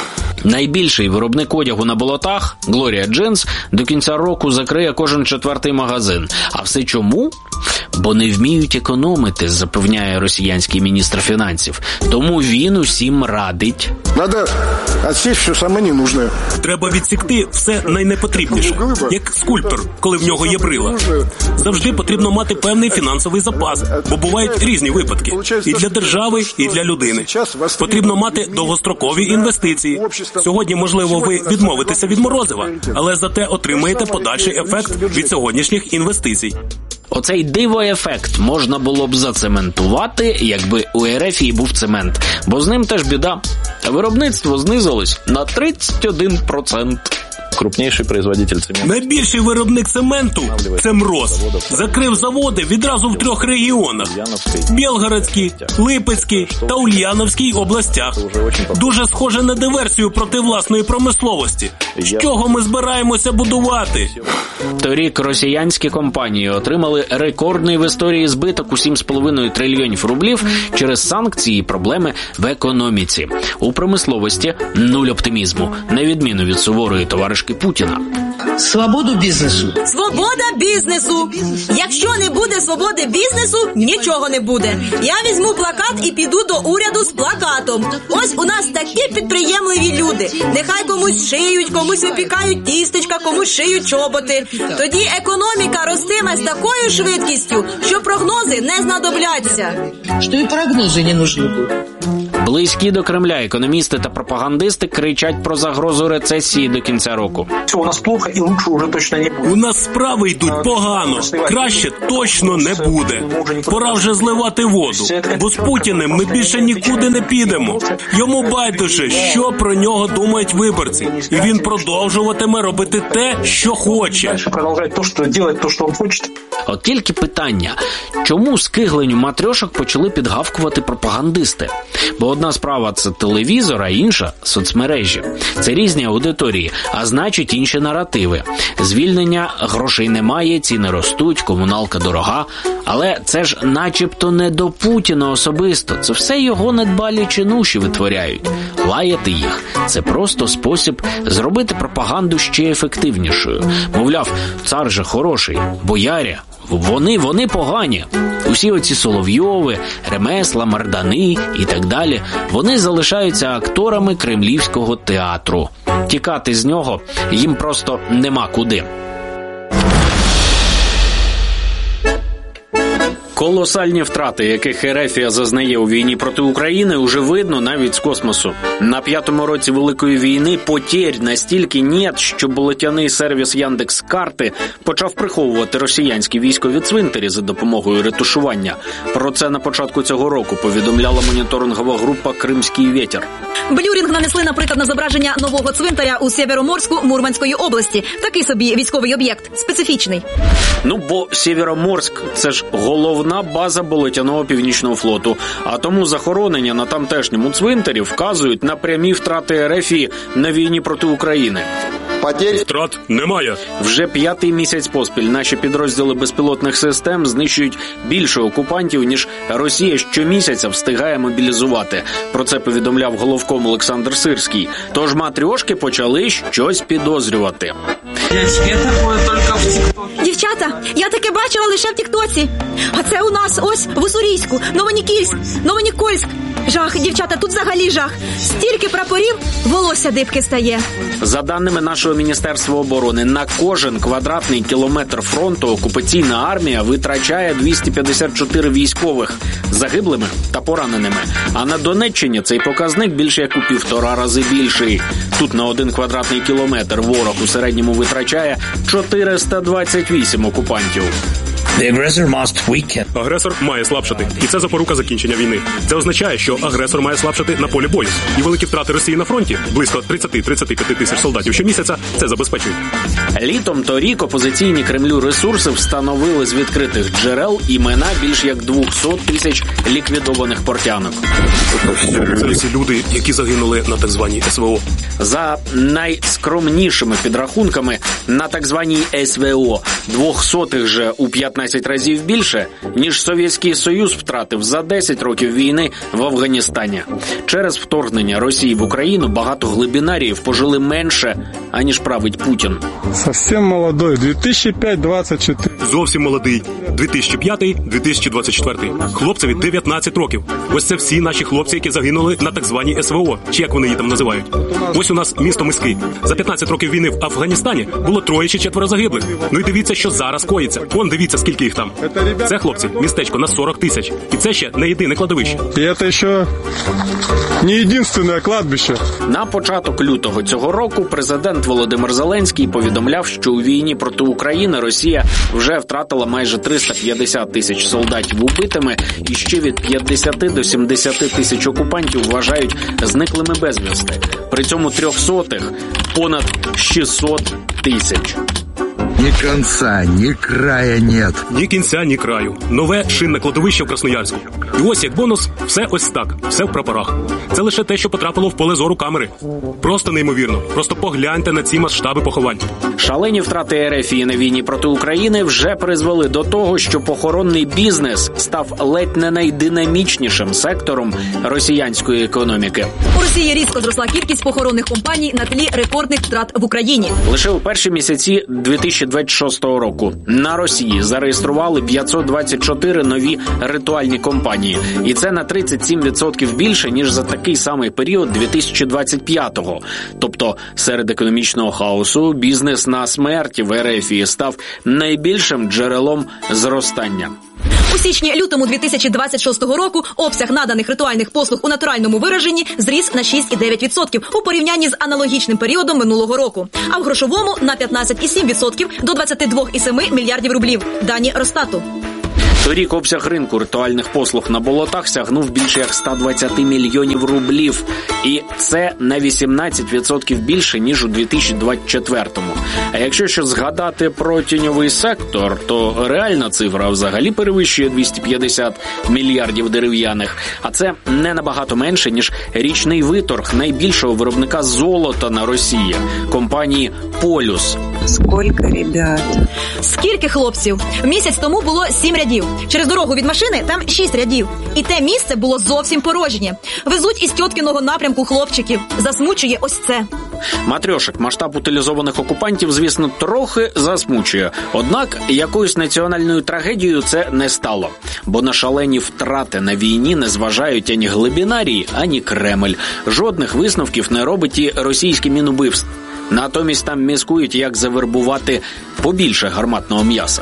S8: Найбільший виробник одягу на болотах, Gloria Jeans, до кінця року закриє кожен 4-й магазин. А все чому? Бо не вміють економити, запевняє росіянський міністр фінансів. Тому він усім радить.
S17: Надо відсічь все саме ненужне.
S10: Треба відсікти все найнепотрібніше. Як скульптор, коли в нього є брила. Завжди потрібно мати певний фінансовий запас, бо бувають різні випадки. І для держави, і для людини. Потрібно мати довгострокові інвестиції. Сьогодні, можливо, ви відмовитеся від морозива, але зате отримаєте подальший ефект від сьогоднішніх інвестицій.
S8: Оцей диво-ефект можна було б зацементувати, якби у РФ був цемент. Бо з ним теж біда. Виробництво знизилось на 31%.
S20: Крупніший производитель цементу.
S10: Найбільший виробник цементу – це МРОЗ. Закрив заводи відразу в 3 регіонах – Білгородській, Липецькій та Ульяновській областях. Дуже схоже на диверсію проти власної промисловості. З чого ми збираємося будувати?
S8: Торік росіянські компанії отримали рекордний в історії збиток у 7,5 трильйонів рублів через санкції і проблеми в економіці. У промисловості нуль оптимізму, на відміну від суворої товаришки Путіна.
S19: Свободу бізнесу. Свобода бізнесу. Якщо не буде свободи бізнесу, нічого не буде. Я візьму плакат і піду до уряду з плакатом. Ось у нас такі підприємливі люди. Нехай комусь шиють, комусь випікають тістечка, комусь шиють чоботи. Тоді економіка ростиме з такою швидкістю, що прогнози не знадобляться.
S16: Що і прогнози не нужны будуть.
S8: Близькі до Кремля економісти та пропагандисти кричать про загрозу рецесії до кінця року.
S2: Все у нас плохо і лучше вже точно не буде.
S10: У нас справи йдуть погано. Краще точно не буде. Пора вже зливати воду. Бо з Путіним ми більше нікуди не підемо. Йому байдуже, що про нього думають виборці. І він продовжуватиме робити те, що хоче.
S8: От тільки питання, чому скигленню матрьошок почали підгавкувати пропагандисти? Бо одна справа – це телевізор, а інша – соцмережі. Це різні аудиторії, а значить інші наративи. Звільнення, грошей немає, ціни ростуть, комуналка дорога. Але це ж начебто не до Путіна особисто. Це все його недбалі чинуші витворяють. Лаяти їх – це просто спосіб зробити пропаганду ще ефективнішою. Мовляв, цар же хороший, бояря. Вони погані. Усі оці Соловйови, Ремесла, Мардани і так далі, вони залишаються акторами кремлівського театру. Тікати з нього їм просто нема куди. Колосальні втрати, яких Ерефія зазнає у війні проти України, уже видно навіть з космосу. На 5-му році Великої війни потерь настільки нет, що болотяний сервіс Яндекс.Карти почав приховувати росіянські військові цвинтарі за допомогою ретушування. Про це на початку цього року повідомляла моніторингова група «Кримський вітер».
S12: Блюрінг нанесли, наприклад, на зображення нового цвинтаря у Сєвєроморську Мурманської області. Такий собі військовий об'єкт, специфічний.
S8: Бо Сєвєроморськ – це ж головна база болотяного північного флоту, а тому захоронення на тамтешньому цвинтарі вказують на прямі втрати РФ на війні проти України.
S10: Втрат немає.
S8: Вже 5-й місяць поспіль наші підрозділи безпілотних систем знищують більше окупантів, ніж Росія щомісяця встигає мобілізувати. Про це повідомляв головком Олександр Сирський. Тож матрьошки почали щось підозрювати.
S12: Дівчата, я таке бачила лише в тіктоці. А це у нас ось в Уссурійську, Новонікольськ. Жах, дівчата, тут взагалі жах. Стільки прапорів, волосся дибки стає.
S8: За даними нашого Міністерства оборони, на кожен квадратний кілометр фронту окупаційна армія витрачає 254 військових загиблими та пораненими. А на Донеччині цей показник більше як у 1,5 рази більший. Тут на 1 квадратний кілометр ворог у середньому витрачає 428 окупантів.
S10: Агресор має слабшати. І це запорука закінчення війни. Це означає, що агресор має слабшати на полі бою. І великі втрати Росії на фронті, близько 30-35 тисяч солдатів щомісяця, це забезпечують.
S8: Літом торік опозиційні Кремлю ресурси встановили з відкритих джерел імена більш як 200 тисяч ліквідованих портянок.
S17: Це все
S10: Це всі люди, які загинули на так званій СВО.
S8: За найскромнішими підрахунками, на так званій СВО 200-х же у 15 разів більше, ніж Совєтський Союз втратив за 10 років війни в Афганістані. Через вторгнення Росії в Україну багато глибінаріїв пожили менше, аніж править Путін.
S21: Совсем молодой, 2005-24.
S10: Зовсім молодий. 2005-2024. Хлопцеві 19 років. Ось це всі наші хлопці, які загинули на так званій СВО, чи як вони її там називають. Ось у нас місто Миски. За 15 років війни в Афганістані було 3 чи 4 загиблих. Ну і дивіться, що зараз коїться. Вон дивіться, скільки їх там. Це, хлопці, містечко на 40 тисяч. І це ще не єдине кладовище.
S21: І це ще не єдине кладбище.
S8: На початок лютого цього року президент Володимир Зеленський повідомляв, що у війні проти України Росія вже втратила майже 350 тисяч солдатів убитими і ще від 50 до 70 тисяч окупантів вважають зниклими безвісти. При цьому 300-х понад 600 тисяч.
S22: Ні кінця, ні края нет.
S10: Ні кінця, ні краю. Нове шинне кладовище в Красноярську. І ось як бонус, все ось так, все в прапорах. Це лише те, що потрапило в поле зору камери. Просто неймовірно. Просто погляньте на ці масштаби поховань.
S8: Шалені втрати РФ на війні проти України вже призвели до того, що похоронний бізнес став ледь не найдинамічнішим сектором росіянської економіки.
S12: У Росії різко зросла кількість похоронних компаній на тлі рекордних втрат в Україні.
S8: Лише у перші місяці 2026 року на Росії зареєстрували 524 нові ритуальні компанії. І це на 37% більше, ніж за такий самий період 2025-го. Тобто серед економічного хаосу бізнес на смерті в РФ став найбільшим джерелом зростання.
S12: У січні-лютому 2026 року обсяг наданих ритуальних послуг у натуральному вираженні зріс на 6,9% у порівнянні з аналогічним періодом минулого року, а в грошовому – на 15,7% до 22,7 мільярдів рублів. Дані Росстату.
S8: Торік обсяг ринку ритуальних послуг на болотах сягнув більше як 120 мільйонів рублів. І це на 18% більше, ніж у 2024-му. А якщо ще згадати про тіньовий сектор, то реальна цифра взагалі перевищує 250 мільярдів дерев'яних. А це не набагато менше, ніж річний виторг найбільшого виробника золота на Росії – компанії «Полюс».
S23: Скільки ребят?
S12: Скільки хлопців? Місяць тому було 7 рядів. Через дорогу від машини там 6 рядів. І те місце було зовсім порожнє. Везуть із тьоткиного напрямку хлопчиків. Засмучує ось це.
S8: Матрьошок масштаб утилізованих окупантів, звісно, трохи засмучує. Однак якоюсь національною трагедією це не стало. Бо на шалені втрати на війні не зважають ані глибінарії, ані Кремль. Жодних висновків не робить і російське мінубивство. Натомість там міскують, як завербувати побільше гарматного м'яса.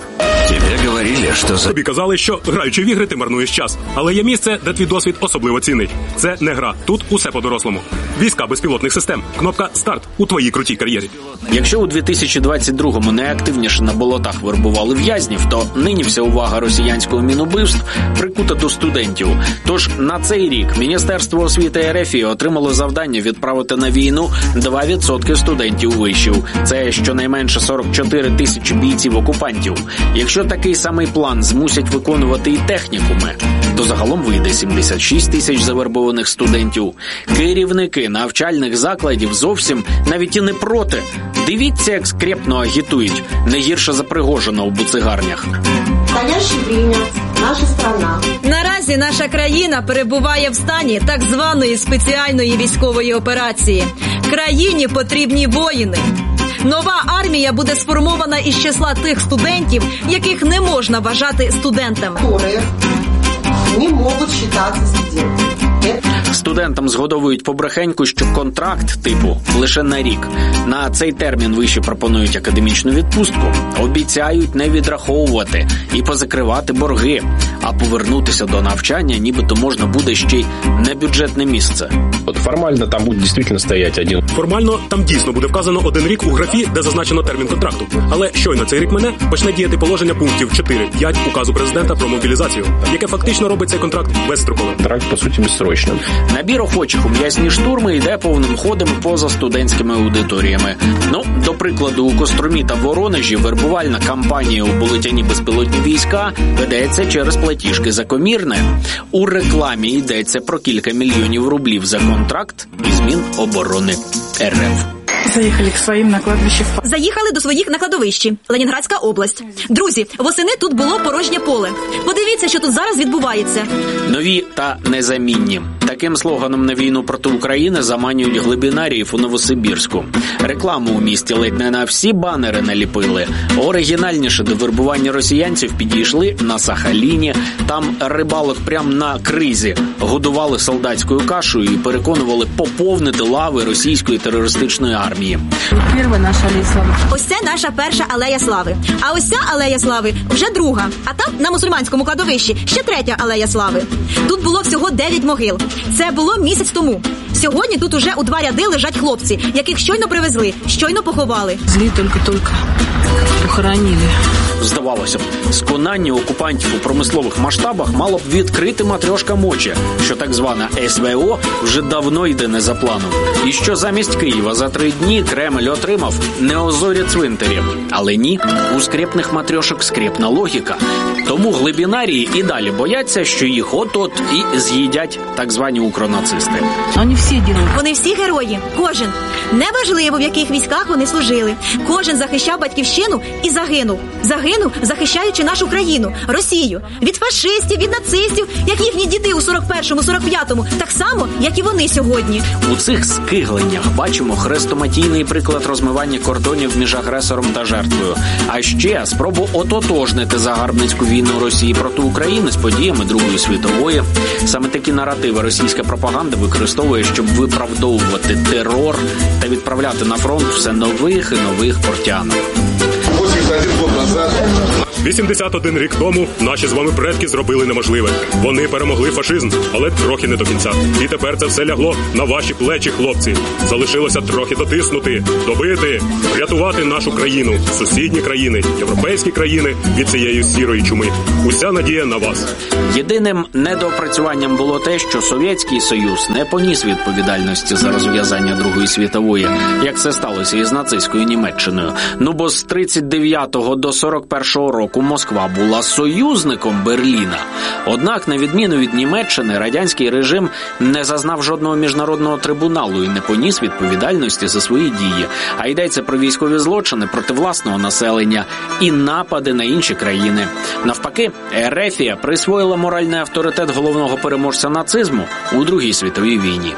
S10: Тобі казали, що граючи в ігри, ти марнуєш час. Але є місце, де твій досвід особливо цінний. Це не гра. Тут усе по-дорослому. Війська безпілотних систем. Кнопка «Старт» у твоїй крутій кар'єрі.
S8: Якщо у 2022-му найактивніше на болотах вербували в'язнів, то нині вся увага росіянського мінубивств прикута до студентів. Тож на цей рік Міністерство освіти РФ отримало завдання відправити на війну 2% студентів вишів. Це щонайменше 44 тисячі бійців-окупантів. Якщо такий самий план змусять виконувати і технікуми, то загалом вийде 76 тисяч завербованих студентів. Керівники навчальних закладів зовсім навіть і не проти. Дивіться, як скрєпно агітують, не гірше за Пригожина у буцигарнях.
S24: Настоящее время наша страна.
S12: Наразі наша країна перебуває в стані так званої спеціальної військової операції. Країні потрібні воїни. Нова армія буде сформована із числа тих студентів, яких не можна вважати студентами.
S24: Не можуть вважатися студентами.
S8: Студентам згодовують побрехеньку, що контракт типу лише на рік. На цей термін виші пропонують академічну відпустку, обіцяють не відраховувати і позакривати борги, а повернутися до навчання нібито можна буде ще й на бюджетне місце.
S20: Формально там буде дійсно стояти один.
S10: Формально там дійсно буде вказано 1 рік у графі, де зазначено термін контракту. Але щойно цей рік мине, почне діяти положення пунктів 4-5 указу президента про мобілізацію, яке фактично робить цей контракт безстроковим.
S20: Контракт, по суті, безсрочним.
S8: Набір охочих у м'ясні штурми йде повним ходом поза студентськими аудиторіями. До прикладу, у Костромі та Воронежі вербувальна кампанія у булетяні «Безпілотні війська» ведеться через платіжки за комірне. У рекламі йдеться про кілька мільйонів рублів за контракт із Міноборони РФ.
S12: Заїхали до своїх на кладовищі. Ленінградська область. Друзі, восени тут було порожнє поле. Подивіться, що тут зараз відбувається.
S8: Нові та незамінні. Таким слоганом на війну проти України заманюють глибинаріїв у Новосибірську. Рекламу у місті ледь не на всі банери наліпили. Оригінальніше до вербування росіянців підійшли на Сахаліні. Там рибалок прямо на кризі годували солдатською кашею і переконували поповнити лави російської терористичної армії.
S12: Ось це наша перша алея слави. А ось ця алея слави вже друга. А там, на мусульманському кладовищі, ще третя алея слави. Тут було всього 9 могил. Це було місяць тому. Сьогодні тут уже у 2 ряди лежать хлопці, яких щойно привезли, щойно поховали.
S16: Злі тільки похоронили.
S8: Здавалося б, сконання окупантів у промислових масштабах мало б відкрити матрьошка мочі, що так звана СВО вже давно йде не за планом. І що замість Києва за 3 дні Кремль отримав неозорі цвинтарі. Але ні, у скрєпних матрьошок скрєпна логіка. Тому глибінарії і далі бояться, що їх от-от і з'їдять так звані укронацисти.
S12: Вони всі герої, кожен. Неважливо, в яких військах вони служили. Кожен захищав батьківщину і загинув. Загинув, захищаючи нашу країну, Росію. Від фашистів, від нацистів, як їхні діди у 41-му, 45-му. Так само, як і вони сьогодні.
S8: У цих скигленнях бачимо хрестоматійний приклад розмивання кордонів між агресором та жертвою. А ще спробу ототожнити загарбницьку війну Росії проти України з подіями Другої світової. Саме такі наративи російська пропаганда використовує, щоб виправдовувати терор та відправляти на фронт все нових і нових портянок.
S10: 81 рік тому наші з вами предки зробили неможливе. Вони перемогли фашизм, але трохи не до кінця. І тепер це все лягло на ваші плечі, хлопці. Залишилося трохи дотиснути, добити, врятувати нашу країну, сусідні країни, європейські країни від цієї сірої чуми. Уся надія на вас.
S8: Єдиним недоопрацюванням було те, що Совєтський Союз не поніс відповідальності за розв'язання Другої світової, як це сталося із нацистською Німеччиною. Бо з 39-го до 41-го року Москва була союзником Берліна. Однак, на відміну від Німеччини, радянський режим не зазнав жодного міжнародного трибуналу і не поніс відповідальності за свої дії. А йдеться про військові злочини проти власного населення і напади на інші країни. Навпаки, Ерефія присвоїла моральний авторитет головного переможця нацизму у Другій світовій війні.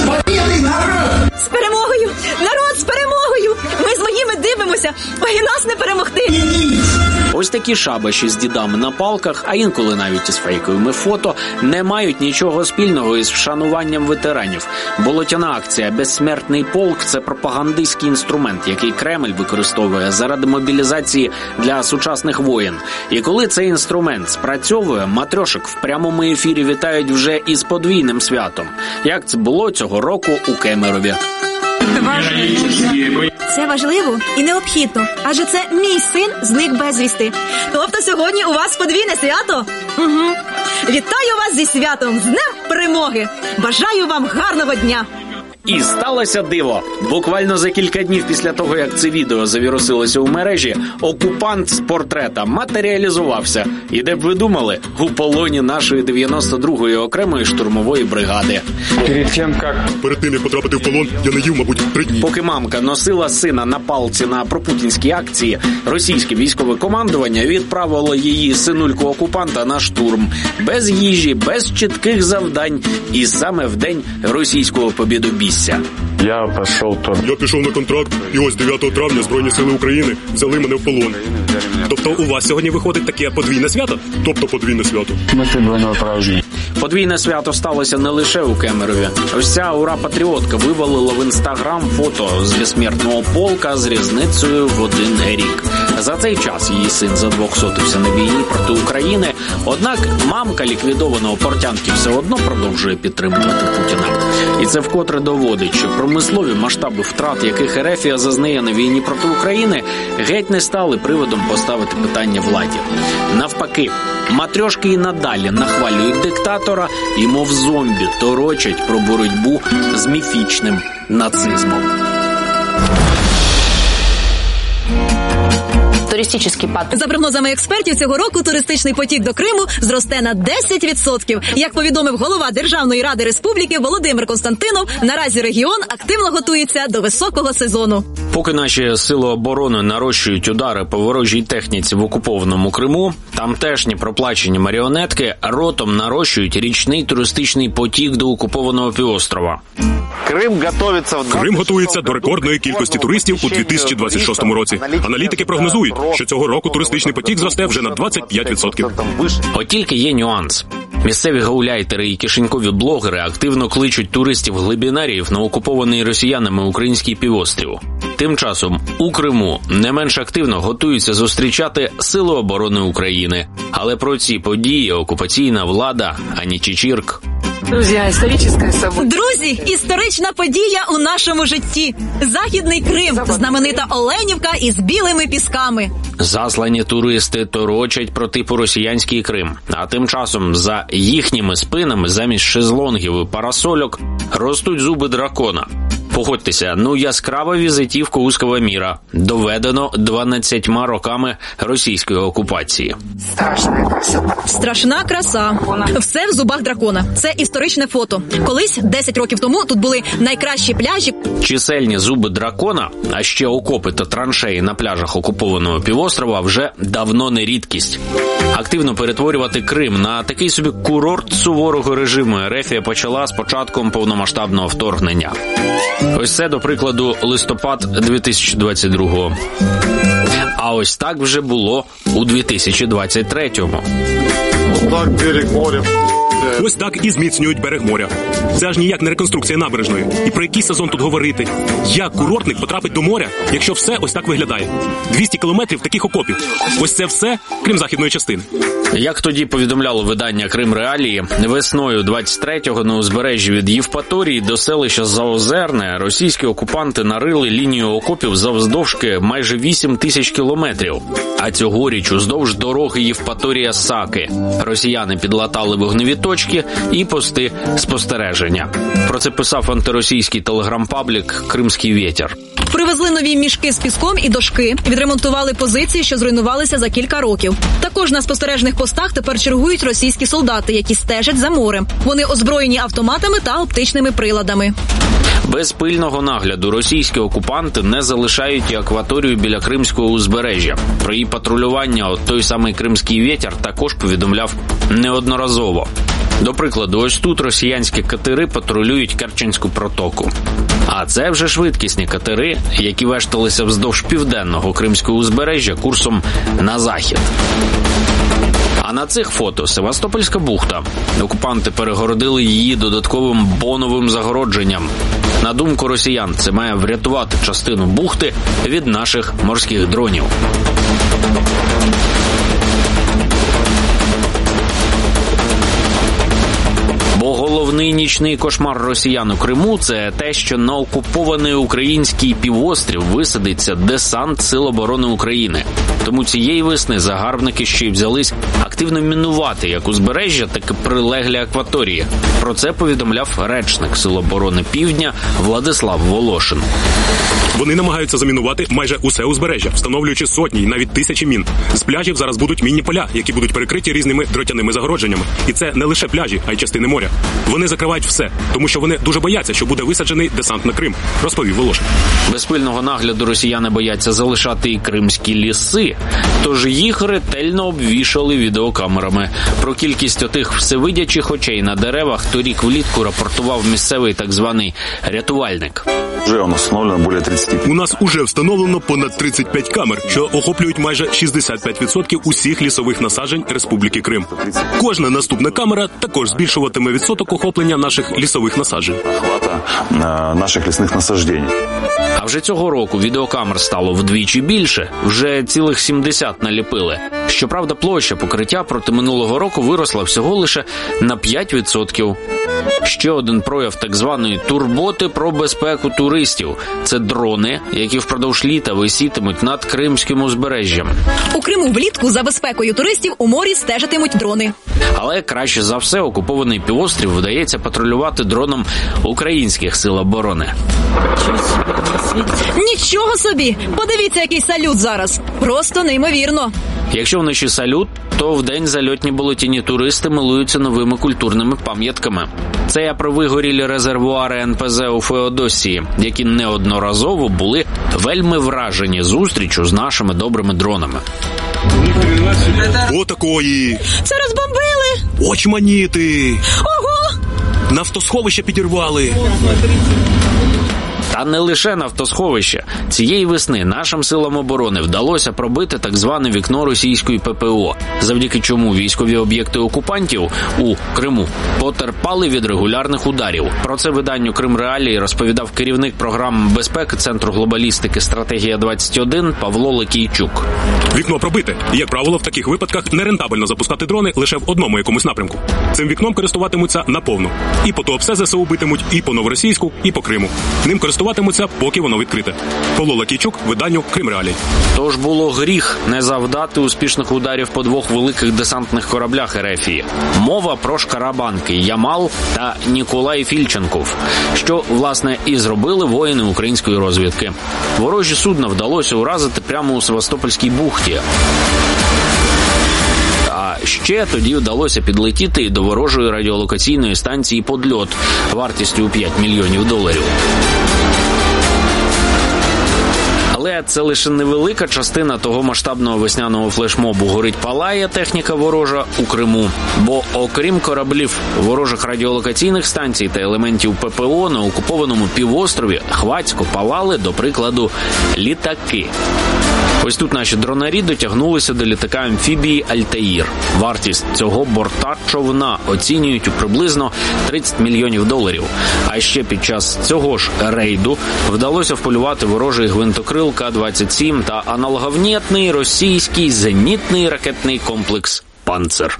S12: З перемогою! Народ, з перемогою! Ми з моїми дивимося, і нас не перемогти!
S8: Ось такі шабаші з дідами на палках, а інколи навіть із фейковими фото, не мають нічого спільного із вшануванням ветеранів. Болотяна акція «Безсмертний полк» – це пропагандистський інструмент, який Кремль використовує заради мобілізації для сучасних воєн. І коли цей інструмент спрацьовує, матрьошок в прямому ефірі вітають вже із подвійним святом, як це було цього року у Кемерові.
S12: Це важливо і необхідно, адже це мій син зник безвісти. Тобто сьогодні у вас подвійне свято? Угу. Вітаю вас зі святом, з Днем Перемоги! Бажаю вам гарного дня!
S8: І сталося диво. Буквально за кілька днів після того, як це відео завірусилося у мережі, окупант з портрета матеріалізувався. І де б ви думали? У полоні нашої 92-ї окремої штурмової бригади.
S10: Перед тим, як потрапити в полон, я не їв, мабуть, 3 дні.
S8: Поки мамка носила сина на палці на пропутінській акції, російське військове командування відправило її синульку-окупанта на штурм. Без їжі, без чітких завдань. І саме в день російського побєдобійства.
S10: Я пішов на контракт, і ось 9 травня Збройні сили України взяли мене в полон. Тобто у вас сьогодні виходить таке подвійне свято? Тобто подвійне свято.
S8: Подвійне свято сталося не лише у Кемерові. Ось ця ура-патріотка вивалила в Інстаграм фото з безсмертного полка з різницею в 1 рік. За цей час її син задвохсотився на війні проти України, однак мамка ліквідованого портянки все одно продовжує підтримувати Путіна. І це вкотре доводить, що промислові масштаби втрат, яких Ерефія зазнає на війні проти України, геть не стали приводом поставити питання владі. Навпаки, матрьошки і надалі нахвалюють диктатора і, мов зомбі, торочать про боротьбу з міфічним нацизмом.
S12: За прогнозами експертів, цього року туристичний потік до Криму зросте на 10%. Як повідомив голова Державної ради республіки Володимир Константинов, наразі регіон активно готується до високого сезону.
S8: Поки наші сили оборони нарощують удари по ворожій техніці в окупованому Криму, тамтешні проплачені маріонетки ротом нарощують річний туристичний потік до окупованого півострова.
S10: Крим готується до рекордної кількості туристів у 2026 році. Аналітики прогнозують, що цього року туристичний потік зросте вже на 25%.
S8: От тільки є нюанс. Місцеві гауляйтери і кишенькові блогери активно кличуть туристів-глибінаріїв на окупований росіянами український півострів. Тим часом у Криму не менш активно готуються зустрічати Сили оборони України. Але про ці події окупаційна влада ані чичірк.
S12: Друзі, історична подія у нашому житті. Західний Крим, знаменита Оленівка із білими пісками.
S8: Заслані туристи торочать про типу росіянський Крим. А тим часом за їхніми спинами замість шезлонгів і парасольок ростуть зуби дракона. Погодьтеся, яскрава візитівка узького міра. Доведено 12 роками російської окупації.
S12: Страшна краса. Все в зубах дракона. Це історичне фото. Колись, 10 років тому, тут були найкращі пляжі.
S8: Чисельні зуби дракона, а ще окопи та траншеї на пляжах окупованого півострова вже давно не рідкість. Активно перетворювати Крим на такий собі курорт суворого режиму Ерефія почала з початком повномасштабного вторгнення. Ось це, до прикладу, листопад 2022-го. А ось так вже було у 2023-му.
S10: Ось так і зміцнюють берег моря. Це аж ніяк не реконструкція набережної. І про який сезон тут говорити? Як курортник потрапить до моря, якщо все ось так виглядає? 200 кілометрів таких окопів. Ось це все, крім західної частини.
S8: Як тоді повідомляло видання «Крим Реалії», весною 23-го на узбережжі від Євпаторії до селища Заозерне російські окупанти нарили лінію окопів завдовжки майже 8 тисяч кілометрів. А цьогоріч уздовж дороги Євпаторія-Саки росіяни підлатали вогневі точки і пости спостереження. Про це писав антиросійський телеграм-паблік «Кримський вєтер».
S12: Привезли нові мішки з піском і дошки, відремонтували позиції, що зруйнувалися за кілька років. Також на спостережних постах тепер чергують російські солдати, які стежать за морем. Вони озброєні автоматами та оптичними приладами.
S8: Без пильного нагляду російські окупанти не залишають і акваторію біля Кримського узбережжя. Про її патрулювання той самий «Кримський вєтер» також повідомляв неодноразово. До прикладу, ось тут росіянські катери патрулюють Керченську протоку. А це вже швидкісні катери, які вешталися вздовж південного Кримського узбережжя курсом на захід. А на цих фото Севастопольська бухта. Окупанти перегородили її додатковим боновим загородженням. На думку росіян, це має врятувати частину бухти від наших морських дронів. Бо головний нічний кошмар росіян у Криму – це те, що на окупований український півострів висадиться десант Сил оборони України. Тому цієї весни загарбники ще й взялись активно мінувати як узбережжя, так і прилеглі акваторії. Про це повідомляв речник Сил оборони Півдня Владислав Волошин.
S10: Вони намагаються замінувати майже усе узбережжя, встановлюючи сотні і навіть тисячі мін. З пляжів зараз будуть мінні поля, які будуть перекриті різними дротяними загородженнями. І це не лише пляжі, а й частини моря. Вони закривають все, тому що вони дуже бояться, що буде висаджений десант на Крим, розповів Волошин.
S8: Без пильного нагляду росіяни бояться залишати і кримські ліси, тож їх ретельно обвішали відеокамерами. Про кількість отих всевидячих очей на деревах торік влітку рапортував місцевий так званий рятувальник.
S10: У нас уже встановлено понад 35 камер, що охоплюють майже 65% усіх лісових насаджень Республіки Крим. Кожна наступна камера також збільшуватиме відсоток охоплення наших лісових насаджень.
S8: А вже цього року відеокамер стало вдвічі більше, вже цілих 70 наліпили. Щоправда, площа покриття проти минулого року виросла всього лише на 5%. Ще один прояв так званої турботи про безпеку туристів – це дрони, які впродовж літа висітимуть над Кримським узбережжям.
S12: У Криму влітку за безпекою туристів у морі стежитимуть дрони.
S8: Але краще за все окупований півострів вдається патрулювати дроном українських сил оборони.
S12: Нічого собі! Подивіться, який салют зараз. Просто неймовірно.
S8: Якщо вночі салют, то вдень зальотні болотяні туристи милуються новими культурними пам'ятками. Це я про вигорілі резервуари НПЗ у Феодосії, які неодноразово були вельми вражені зустрічю з нашими добрими дронами.
S10: Отакої!
S12: Це розбомбили!
S10: Очманіти!
S12: Ого!
S10: Нафтосховище підірвали!
S8: Та не лише нафтосховище. Цієї весни нашим силам оборони вдалося пробити так зване вікно російської ППО, завдяки чому військові об'єкти окупантів у Криму потерпали від регулярних ударів. Про це виданню «Крим Реалії» розповідав керівник програми безпеки Центру глобалістики «Стратегія-21» Павло Лакійчук.
S10: Вікно пробите. Як правило, в таких випадках нерентабельно запускати дрони лише в одному якомусь напрямку. Цим вікном користуватимуться наповну. І по ТОПСЕ ЗСУ битимуть, і по Новоросійську, і по Криму. Ним користуватимуться, поки воно відкрите. Павло Лакійчук, виданню «Крим Реалії».
S8: Тож було гріх не завдати успішних ударів по двох великих десантних кораблях РФ. Мова про шкарабанки «Ямал» та «Ніколай Фільченков», що, власне, і зробили воїни української розвідки. Ворожі судна вдалося уразити прямо у Севастопольській бухті. А ще тоді вдалося підлетіти і до ворожої радіолокаційної станції «Подльот» вартістю у $5 мільйонів. Але це лише невелика частина того масштабного весняного флешмобу «Горить-палає техніка ворожа» у Криму. Бо окрім кораблів, ворожих радіолокаційних станцій та елементів ППО на окупованому півострові хвацько палали, до прикладу, літаки. Ось тут наші дронарі дотягнулися до літака-амфібії «Альтаїр». Вартість цього борта човна оцінюють у приблизно $30 мільйонів. А ще під час цього ж рейду вдалося вполювати ворожий гвинтокрил К-27 та аналоговнєтний російський зенітний ракетний комплекс «Панцер».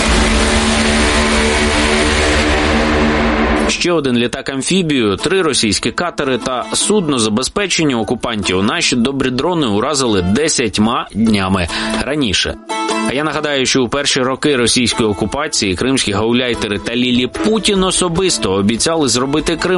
S8: Ще один літак-амфібію, 3 російські катери та судно забезпечення окупантів наші добрі дрони уразили 10 днями раніше. А я нагадаю, що у перші роки російської окупації кримські гауляйтери та Лілі Путін особисто обіцяли зробити Крим